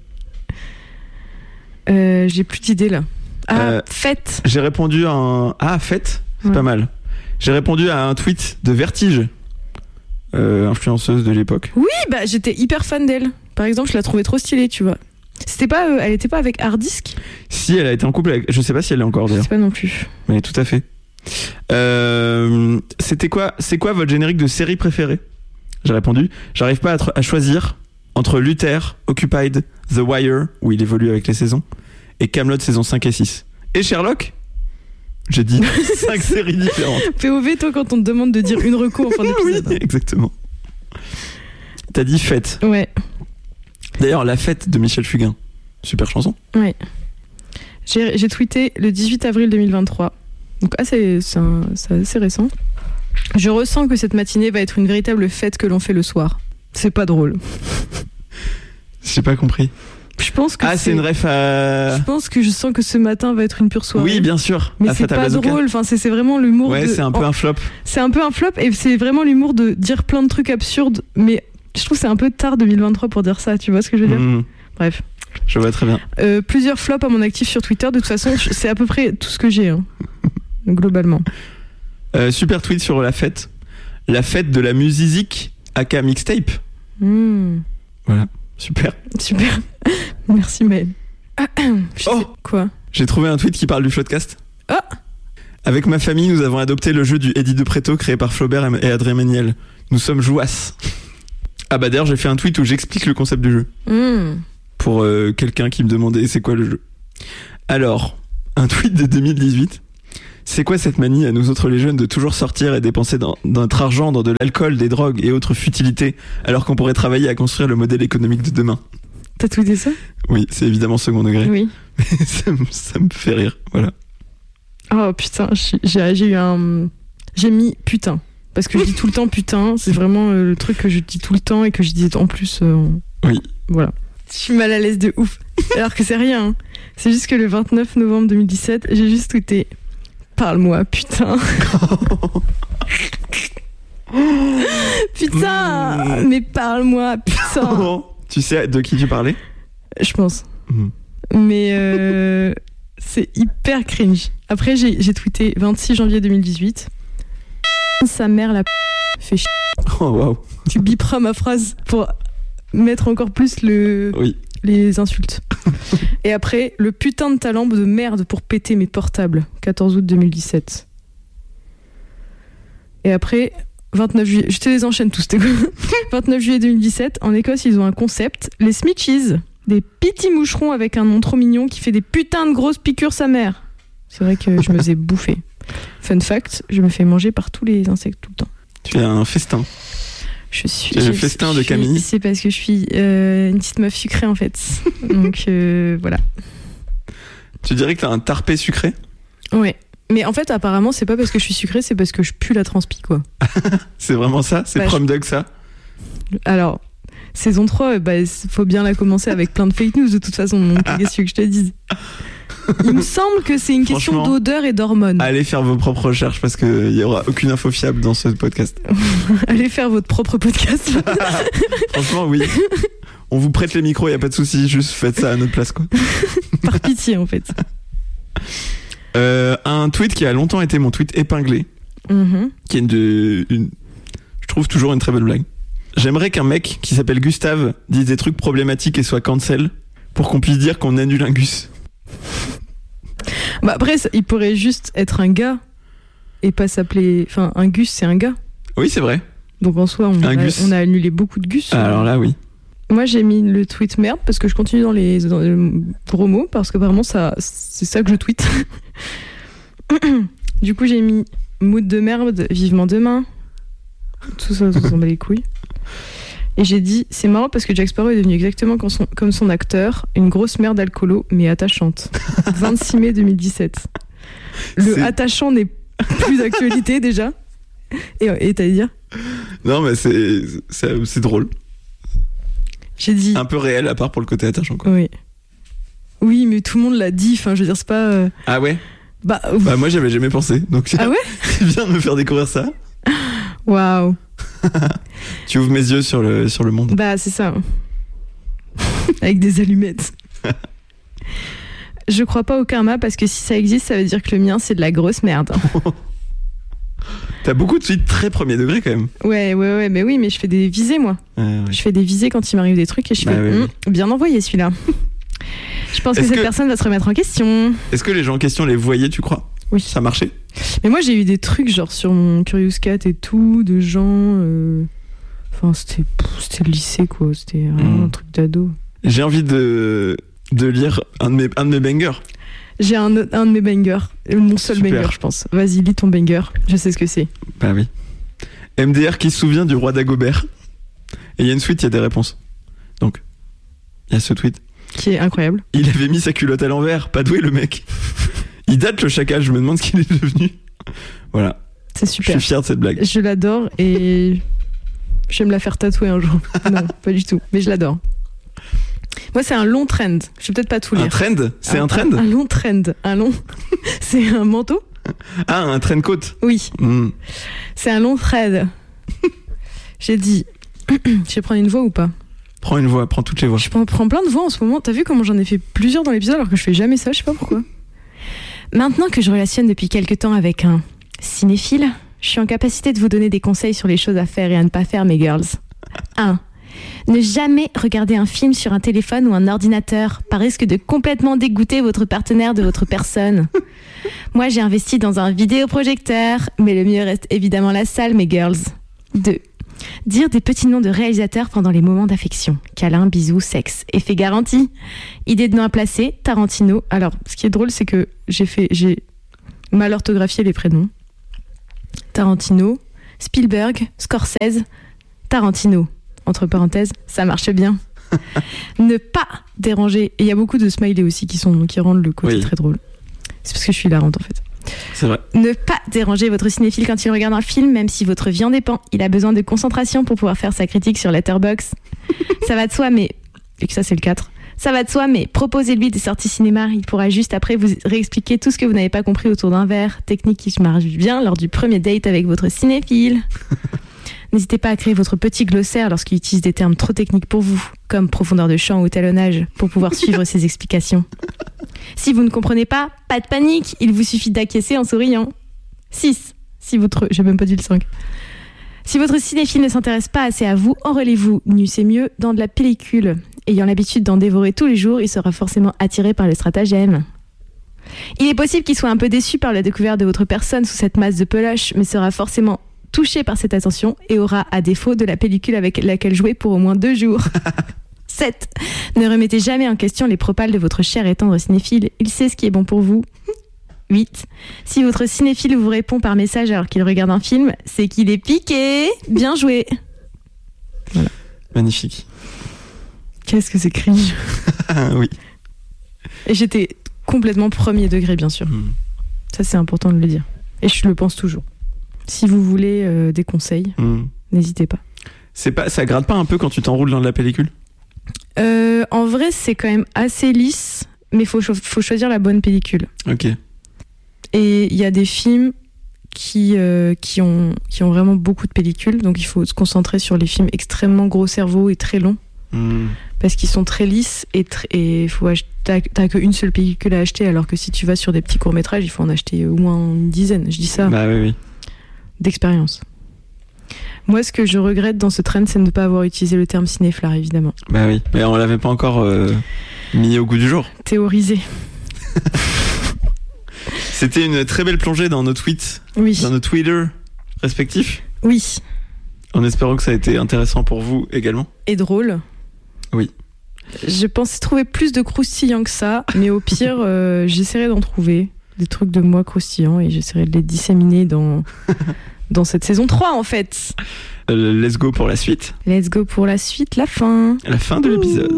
Euh, j'ai plus d'idées là. Ah, euh, fête. J'ai répondu à un. Ah, fête, c'est ouais. Pas mal. J'ai répondu à un tweet de Vertige, euh, influenceuse de l'époque. Oui, bah j'étais hyper fan d'elle. Par exemple, je la trouvais trop stylée, tu vois. C'était pas, euh, elle était pas avec Hardisk? Si, elle a été en couple avec. Je sais pas si elle est encore d'ailleurs. Je sais pas non plus. Mais tout à fait. Euh, c'était quoi, c'est quoi votre générique de série préférée? J'ai répondu: j'arrive pas à, tr- à choisir entre Luther, Occupied, The Wire, où il évolue avec les saisons, et Kaamelott saison cinq et six. Et Sherlock? J'ai dit cinq séries différentes. P O V, toi, quand on te demande de dire une reco en fin d'épisode. Oui, exactement. T'as dit fête. Ouais. D'ailleurs, La Fête de Michel Fugain. Super chanson. Ouais. J'ai, j'ai tweeté le dix-huit avril deux mille vingt-trois. Donc, ah, c'est, c'est, un, c'est assez récent. Je ressens que cette matinée va être une véritable fête que l'on fait le soir. C'est pas drôle. J'ai pas compris. Je pense que ah, c'est... c'est une ref à... Je pense que je sens que ce matin va être une pure soirée. Oui, bien sûr. Mais c'est pas drôle. Enfin, c'est, c'est vraiment l'humour. Ouais, de... c'est un peu oh, un flop. C'est un peu un flop et c'est vraiment l'humour de dire plein de trucs absurdes. Mais je trouve que c'est un peu tard deux mille vingt-trois pour dire ça. Tu vois ce que je veux dire? Mmh. Bref. Je vois très bien. Euh, plusieurs flops à mon actif sur Twitter. De toute façon, c'est à peu près tout ce que j'ai, hein, globalement. Euh, super tweet sur la fête. La fête de la musique aka mixtape. Mmh. Voilà, super. Super. Merci Maëlle. Oh, quoi? J'ai trouvé un tweet qui parle du Floodcast. Ah. Avec ma famille, nous avons adopté le jeu du Eddie de Pretto créé par Flaubert et Adrien Méniel. Nous sommes jouasses. Ah bah d'ailleurs, j'ai fait un tweet où j'explique le concept du jeu. Mmh. pour euh, quelqu'un qui me demandait c'est quoi le jeu. Alors, un tweet de deux mille dix-huit. C'est quoi cette manie à nous autres les jeunes de toujours sortir et dépenser dans, notre argent dans de l'alcool, des drogues et autres futilités alors qu'on pourrait travailler à construire le modèle économique de demain? T'as tweeté ça? Oui, c'est évidemment second degré. Oui. Mais ça, me, ça me fait rire, voilà. Oh putain, j'ai, j'ai eu un... J'ai mis putain. Parce que je dis tout le temps putain, c'est vraiment le truc que je dis tout le temps et que je dis en plus... Euh... Oui. Voilà. Je suis mal à l'aise de ouf. Alors que c'est rien. Hein. C'est juste que le vingt-neuf novembre deux mille dix-sept, j'ai juste tweeté parle-moi, putain. Putain, mmh. mais parle-moi, putain. Tu sais de qui tu parlais? Je pense. Mmh. Mais euh, c'est hyper cringe. Après, j'ai, j'ai tweeté vingt-six janvier deux mille dix-huit. Sa mère la p... fait chier. Oh waouh. Tu biperas ma phrase pour mettre encore plus le... Oui. les insultes. Et après, le putain de talent de merde pour péter mes portables. quatorze août deux mille dix-sept. Et après, vingt-neuf juillet... Je te les enchaîne tous, t'es quoi? vingt-neuf juillet deux mille dix-sept, en Écosse, ils ont un concept. Les Smitchies, des petits moucherons avec un nom trop mignon qui fait des putains de grosses piqûres sa mère. C'est vrai que je me faisais bouffer. Fun fact, je me fais manger par tous les insectes tout le temps. Tu as un festin. Je suis. C'est le festin de Camille. C'est parce que je suis euh, une petite meuf sucrée en fait. Donc euh, voilà. Tu dirais que t'as un tarpé sucré? Ouais. Mais en fait, apparemment, c'est pas parce que je suis sucrée, c'est parce que je pue la transpi, quoi. C'est vraiment ça? C'est bah, Prom Dog, ça? Alors, saison trois, bah, faut bien la commencer avec plein de fake news de toute façon. Donc, qu'est-ce que je te dise? Il me semble que c'est une question d'odeur et d'hormones. Allez faire vos propres recherches parce qu'il n'y aura aucune info fiable dans ce podcast. Allez faire votre propre podcast. Franchement, oui. On vous prête les micros, il n'y a pas de souci. Juste faites ça à notre place, quoi. Par pitié, en fait. Euh, un tweet qui a longtemps été mon tweet épinglé. Mm-hmm. Qui est une, de, une... Je trouve toujours une très belle blague. J'aimerais qu'un mec qui s'appelle Gustave dise des trucs problématiques et soit cancel pour qu'on puisse dire qu'on annule un Gus. Bah après, il pourrait juste être un gars et pas s'appeler... Enfin, un Gus, c'est un gars. Oui, c'est vrai. Donc en soi, on, a, on a annulé beaucoup de Gus. Ah, alors là, oui. Moi, j'ai mis le tweet merde parce que je continue dans les, dans les gros mots parce que vraiment, ça, c'est ça que je tweete. Du coup, j'ai mis mood de merde, vivement demain. Tout ça, ça s'en bat les couilles. Et j'ai dit, c'est marrant parce que Jack Sparrow est devenu exactement comme son, comme son acteur, une grosse merde alcoolo, mais attachante. vingt-six mai deux mille dix-sept. Le c'est... attachant n'est plus d'actualité déjà. Et, et t'as à dire? Non, mais c'est, c'est, c'est drôle. J'ai dit... Un peu réel, à part pour le côté attachant, quoi. Oui. Oui, mais tout le monde l'a dit, enfin, je veux dire, c'est pas... Euh... Ah ouais? Bah, bah moi, j'avais jamais pensé. Donc, ah ouais? C'est bien de me faire découvrir ça. Waouh. Tu ouvres mes yeux sur le, sur le monde. Bah, c'est ça. Avec des allumettes. Je crois pas au karma parce que si ça existe, ça veut dire que le mien, c'est de la grosse merde. T'as beaucoup de tweets très premier degré quand même. Ouais, ouais, ouais, mais oui, mais je fais des visées, moi. Euh, ouais. Je fais des visées quand il m'arrive des trucs et je bah, fais ouais, hm, oui. bien envoyé celui-là. Je pense Est-ce que cette que... personne va se remettre en question. Est-ce que les gens en question les voyaient, tu crois? Oui. Ça marchait? Mais moi, j'ai eu des trucs genre sur mon Curious Cat et tout, de gens. Euh... Enfin, c'était, c'était le lycée, quoi. C'était vraiment mmh. un truc d'ado. J'ai envie de, de lire un de mes, un de mes bangers. J'ai un, un de mes bangers. Mon seul Super. banger, je pense. Vas-y, lis ton banger. Je sais ce que c'est. Bah oui. M D R qui se souvient du roi Dagobert. Et il y a une suite, il y a des réponses. Donc, il y a ce tweet. Qui est incroyable. Il avait mis sa culotte à l'envers. Pas doué, le mec. Il date, le chacal. Je me demande ce qu'il est devenu. Voilà. C'est super. Je suis fier de cette blague. Je l'adore et je vais me la faire tatouer un jour. Non, pas du tout. Mais je l'adore. Moi, c'est un long trend. Je vais peut-être pas tout lire. Un trend? C'est un, un trend? Un, un long trend. Un long. C'est un manteau? Ah, un train coat? Oui. Mm. C'est un long thread. J'ai dit. Je vais prendre une voix ou pas? Prends une voix, prends toutes les voix. Je prends, prends plein de voix en ce moment. T'as vu comment j'en ai fait plusieurs dans l'épisode alors que je fais jamais ça? Je sais pas pourquoi. Maintenant que je relationne depuis quelques temps avec un cinéphile, je suis en capacité de vous donner des conseils sur les choses à faire et à ne pas faire, mes girls. un. Ne jamais regarder un film sur un téléphone ou un ordinateur, par risque de complètement dégoûter votre partenaire de votre personne. Moi, j'ai investi dans un vidéoprojecteur, mais le mieux reste évidemment la salle, mes girls. deux. Dire des petits noms de réalisateurs pendant les moments d'affection. Câlin, bisous, sexe. Effet garanti. Idée de nom à placer. Tarantino. Alors, ce qui est drôle, c'est que j'ai fait, j'ai mal orthographié les prénoms. Tarantino, Spielberg, Scorsese, Tarantino. Entre parenthèses, ça marche bien. Ne pas déranger. Et il y a beaucoup de smileys aussi qui, sont, qui rendent le côté oui. très drôle. C'est parce que je suis hilarante en fait. C'est vrai. Ne pas déranger votre cinéphile quand il regarde un film, même si votre vie en dépend. Il a besoin de concentration pour pouvoir faire sa critique sur Letterboxd. Ça va de soi, mais... Et que ça, c'est le quatre. Ça va de soi, mais proposez-lui des sorties cinéma. Il pourra juste après vous réexpliquer tout ce que vous n'avez pas compris autour d'un verre. Technique qui marche bien lors du premier date avec votre cinéphile. N'hésitez pas à créer votre petit glossaire lorsqu'il utilise des termes trop techniques pour vous, comme profondeur de champ ou talonnage, pour pouvoir suivre ses explications. Si vous ne comprenez pas, pas de panique, il vous suffit d'acquiescer en souriant. six. Si votre... J'ai même pas dit le cinq. Si votre cinéphile ne s'intéresse pas assez à vous, enrôlez-vous, nu c'est mieux, dans de la pellicule. Ayant l'habitude d'en dévorer tous les jours, il sera forcément attiré par le stratagème. Il est possible qu'il soit un peu déçu par la découverte de votre personne sous cette masse de peluche, mais sera forcément touché par cette attention et aura, à défaut, de la pellicule avec laquelle jouer pour au moins deux jours. sept. Ne remettez jamais en question les propals de votre cher et tendre cinéphile. Il sait ce qui est bon pour vous. huit. Si votre cinéphile vous répond par message alors qu'il regarde un film, c'est qu'il est piqué. Bien joué. Voilà. Magnifique. Qu'est-ce que c'est cringe. Oui. Et j'étais complètement premier degré, bien sûr. Mmh. Ça, c'est important de le dire. Et je le pense toujours. Si vous voulez euh, des conseils, mmh. n'hésitez pas. C'est pas, ça gratte pas un peu quand tu t'enroules dans de la pellicule ? euh, En vrai, c'est quand même assez lisse, mais il faut, faut choisir la bonne pellicule. Ok. Et il y a des films qui, euh, qui, ont, qui ont vraiment beaucoup de pellicules, donc il faut se concentrer sur les films extrêmement gros cerveau et très longs, mmh. parce qu'ils sont très lisses et, tr- et faut ach- t'as, t'as qu'une seule pellicule à acheter, alors que si tu vas sur des petits courts-métrages, il faut en acheter au moins une dizaine. Je dis ça. Bah oui, oui. D'expérience. Moi, ce que je regrette dans ce trend, c'est de ne pas avoir utilisé le terme cinéphile, évidemment. Bah oui, mais on l'avait pas encore euh, mis au goût du jour. Théorisé. C'était une très belle plongée dans nos tweets, oui. dans nos Twitter respectifs. Oui. En espérant que ça a été intéressant pour vous également. Et drôle. Oui. Je pensais trouver plus de croustillants que ça, mais au pire, euh, j'essaierai d'en trouver. Des trucs de moi croustillants et j'essaierai de les disséminer dans, dans cette saison trois en fait. Euh, let's go pour la suite. Let's go pour la suite, la fin. La fin de l'épisode.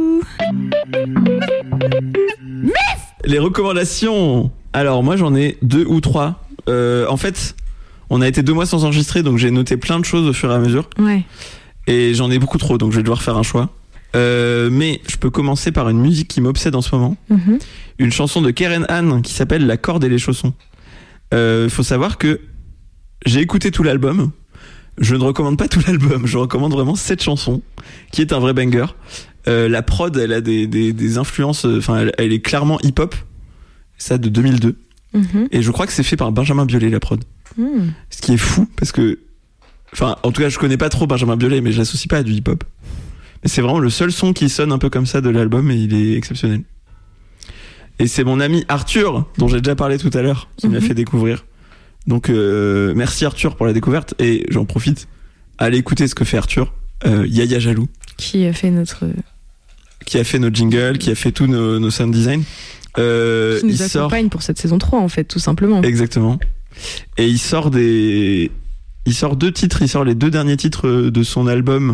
Les recommandations. Alors moi j'en ai deux ou trois. Euh, en fait, on a été deux mois sans enregistrer, donc j'ai noté plein de choses au fur et à mesure. Ouais. Et j'en ai beaucoup trop, donc je vais devoir faire un choix. Euh, mais je peux commencer par une musique qui m'obsède en ce moment. Mm-hmm. Une chanson de Keren Han qui s'appelle La corde et les chaussons. Euh, faut savoir que j'ai écouté tout l'album. Je ne recommande pas tout l'album. Je recommande vraiment cette chanson qui est un vrai banger. Euh, la prod, elle a des, des, des influences. Enfin, elle, elle est clairement hip-hop. Ça de deux mille deux. Mm-hmm. Et je crois que c'est fait par Benjamin Biolay, la prod. Mm. Ce qui est fou parce que, enfin, en tout cas, je connais pas trop Benjamin Biolay, mais je l'associe pas à du hip-hop. Mais c'est vraiment le seul son qui sonne un peu comme ça de l'album et il est exceptionnel. Et c'est mon ami Arthur, dont j'ai déjà parlé tout à l'heure, qui mm-hmm. m'a fait découvrir. Donc euh, merci Arthur pour la découverte et j'en profite. Allez écouter ce que fait Arthur, euh, Yaya Jaloux. Qui a fait notre... Qui a fait nos jingles, qui a fait tous nos, nos sound design. Euh, qui nous il accompagne sort... pour cette saison trois en fait, tout simplement. Exactement. Et il sort des... Il sort deux titres, il sort les deux derniers titres de son album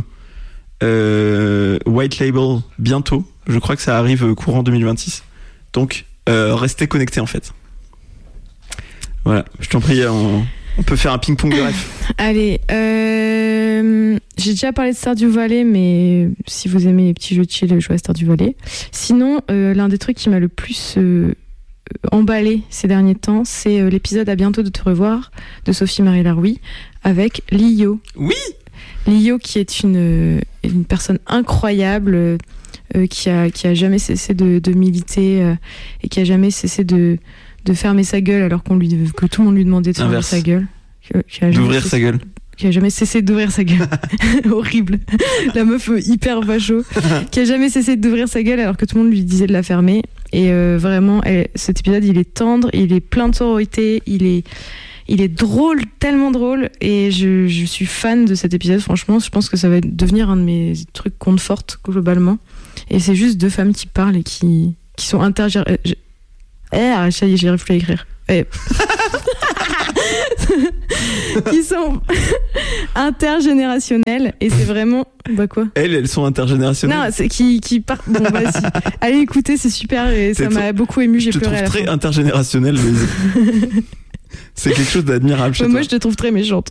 Euh, White Label bientôt. Je crois que ça arrive courant deux mille vingt-six. Donc euh, restez connectés en fait. Voilà, je t'en prie, on, on peut faire un ping-pong de ref. Allez, euh, j'ai déjà parlé de Stardew Valley, mais si vous aimez les petits jeux de chill, jouez à Stardew Valley. Sinon, euh, l'un des trucs qui m'a le plus euh, emballé ces derniers temps, c'est euh, l'épisode À bientôt de te revoir de Sophie-Marie Laroui avec Lio. Oui. Lio qui est une, une personne incroyable, euh, qui, a, qui a jamais cessé de, de militer euh, et qui a jamais cessé de, de fermer sa gueule alors qu'on lui, que tout le monde lui demandait de fermer Inverse. sa gueule. Qui a D'ouvrir cessé, sa gueule. Qui a jamais cessé d'ouvrir sa gueule. Horrible. La meuf hyper vacho. Qui a jamais cessé d'ouvrir sa gueule alors que tout le monde lui disait de la fermer. Et euh, vraiment, elle, cet épisode, il est tendre, il est plein de sororité, il est... Il est drôle, tellement drôle, et je, je suis fan de cet épisode. Franchement, je pense que ça va devenir un de mes trucs compte forte globalement. Et c'est juste deux femmes qui parlent et qui, qui sont intergé... Eh, ça y est, j'ai réfléchi à écrire. Eh. Qui sont intergénérationnelles, et c'est vraiment... Bah quoi ? Elles, elles sont intergénérationnelles. Non, c'est qui, qui part... Bon, vas-y. Allez écouter, c'est super, et c'est ça trop... m'a beaucoup ému, j'ai je pleuré à la fin. Je te trouve très fin. intergénérationnelle, mais... c'est quelque chose d'admirable chez bah, toi. Moi, je te trouve très méchante.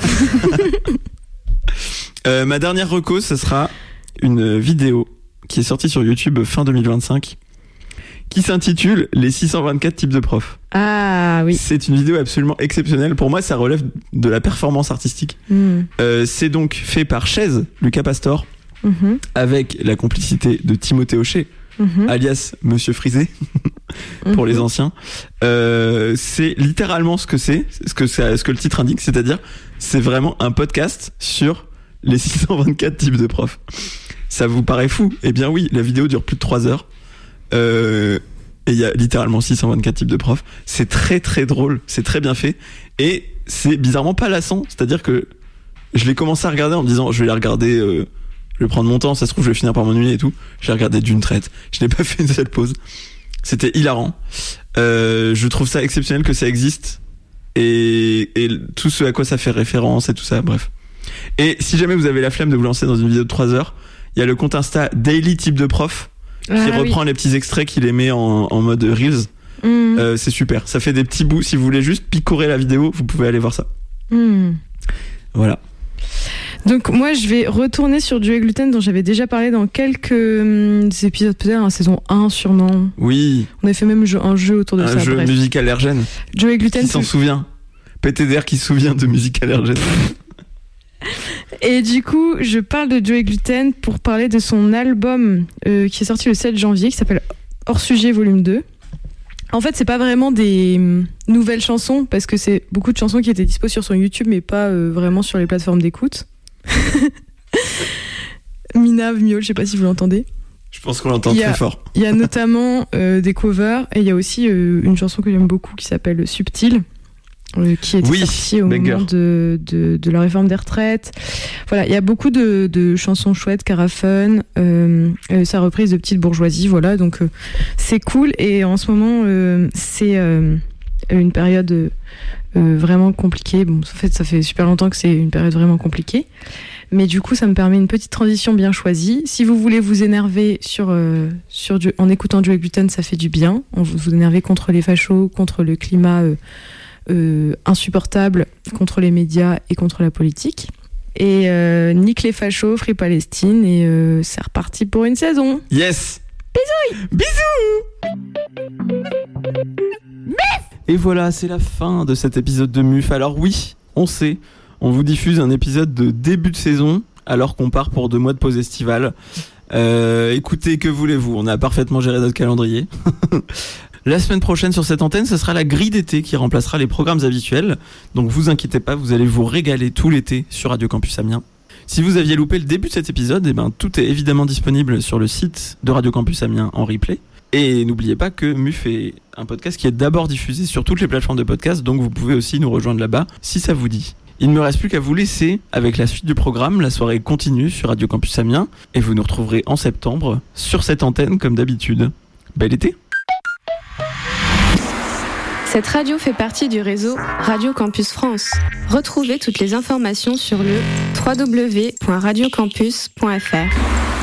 euh, ma dernière reco, ce sera une vidéo qui est sortie sur YouTube fin deux mille vingt-cinq, qui s'intitule Les six cent vingt-quatre types de profs. Ah oui. C'est une vidéo absolument exceptionnelle. Pour moi, ça relève de la performance artistique. Mm. Euh, c'est donc fait par Chaise, Lucas Pastor, mm-hmm. avec la complicité de Timothée Hochet, mm-hmm. alias Monsieur Frisé, pour mm-hmm. les anciens. Euh, c'est littéralement ce que c'est, ce que, c'est, ce que le titre indique, c'est-à-dire c'est vraiment un podcast sur les six cent vingt-quatre types de profs. Ça vous paraît fou ? Eh bien oui, la vidéo dure plus de trois heures. Euh, et il y a littéralement six cent vingt-quatre types de profs. C'est très très drôle, c'est très bien fait, et c'est bizarrement pas lassant. C'est-à-dire que je l'ai commencé à regarder en me disant je vais les regarder, euh, je vais prendre mon temps, ça se trouve je vais finir par m'ennuyer et tout. Je l'ai regardé d'une traite, je n'ai pas fait une seule pause. C'était hilarant. Euh, je trouve ça exceptionnel que ça existe, et, et tout ce à quoi ça fait référence et tout ça, bref. Et si jamais vous avez la flemme de vous lancer dans une vidéo de trois heures, il y a le compte Insta Daily Type de Prof, qui ah, reprend oui. les petits extraits qu'il les met en, en mode Reels. Mmh. Euh, c'est super. Ça fait des petits bouts. Si vous voulez juste picorer la vidéo, vous pouvez aller voir ça. Mmh. Voilà. Donc moi, je vais retourner sur Joey Gluten, dont j'avais déjà parlé dans quelques hum, épisodes, peut-être en saison un sûrement. Oui. On avait fait même un jeu autour de un ça. Un jeu bref. musique allergène. Joey Gluten. Qui s'en que... souvient ? P T D R qui se souvient de musique allergène. Et du coup, je parle de Joey Gluten pour parler de son album euh, qui est sorti le sept janvier, qui s'appelle Hors Sujet Volume deux. En fait, c'est pas vraiment des hum, nouvelles chansons, parce que c'est beaucoup de chansons qui étaient dispo sur son YouTube, mais pas euh, vraiment sur les plateformes d'écoute. Mina miaule, je sais pas si vous l'entendez. Je pense qu'on l'entend a, très fort. Il y a notamment euh, des covers, et il y a aussi euh, une chanson que j'aime beaucoup qui s'appelle Subtil, euh, qui est oui, sortie au banger. moment de, de, de la réforme des retraites. Voilà, il y a beaucoup de, de chansons chouettes, Carafun, euh, euh, sa reprise de Petite Bourgeoisie, voilà, donc euh, c'est cool. Et en ce moment, euh, c'est euh, une période euh, vraiment compliquée. Bon, en fait, ça fait super longtemps que c'est une période vraiment compliquée. Mais du coup, ça me permet une petite transition bien choisie. Si vous voulez vous énerver sur, euh, sur du, en écoutant Joey Gluten, ça fait du bien. On vous, vous énervez contre les fachos, contre le climat euh, euh, insupportable, contre les médias et contre la politique. Et euh, nique les fachos, Free Palestine, et euh, c'est reparti pour une saison. Yes. Bisous. Bisous. Et voilà, c'est la fin de cet épisode de Muf. Alors oui, on sait, on vous diffuse un épisode de début de saison alors qu'on part pour deux mois de pause estivale. Euh, écoutez, que voulez-vous ? On a parfaitement géré notre calendrier. La semaine prochaine sur cette antenne, ce sera la grille d'été qui remplacera les programmes habituels. Donc vous inquiétez pas, vous allez vous régaler tout l'été sur Radio Campus Amiens. Si vous aviez loupé le début de cet épisode, eh ben, tout est évidemment disponible sur le site de Radio Campus Amiens en replay. Et n'oubliez pas que Muf est un podcast qui est d'abord diffusé sur toutes les plateformes de podcast, donc vous pouvez aussi nous rejoindre là-bas si ça vous dit. Il ne me reste plus qu'à vous laisser avec la suite du programme. La soirée continue sur Radio Campus Amiens et vous nous retrouverez en septembre sur cette antenne comme d'habitude. Bel été! Cette radio fait partie du réseau Radio Campus France. Retrouvez toutes les informations sur le w w w point radio campus point f r.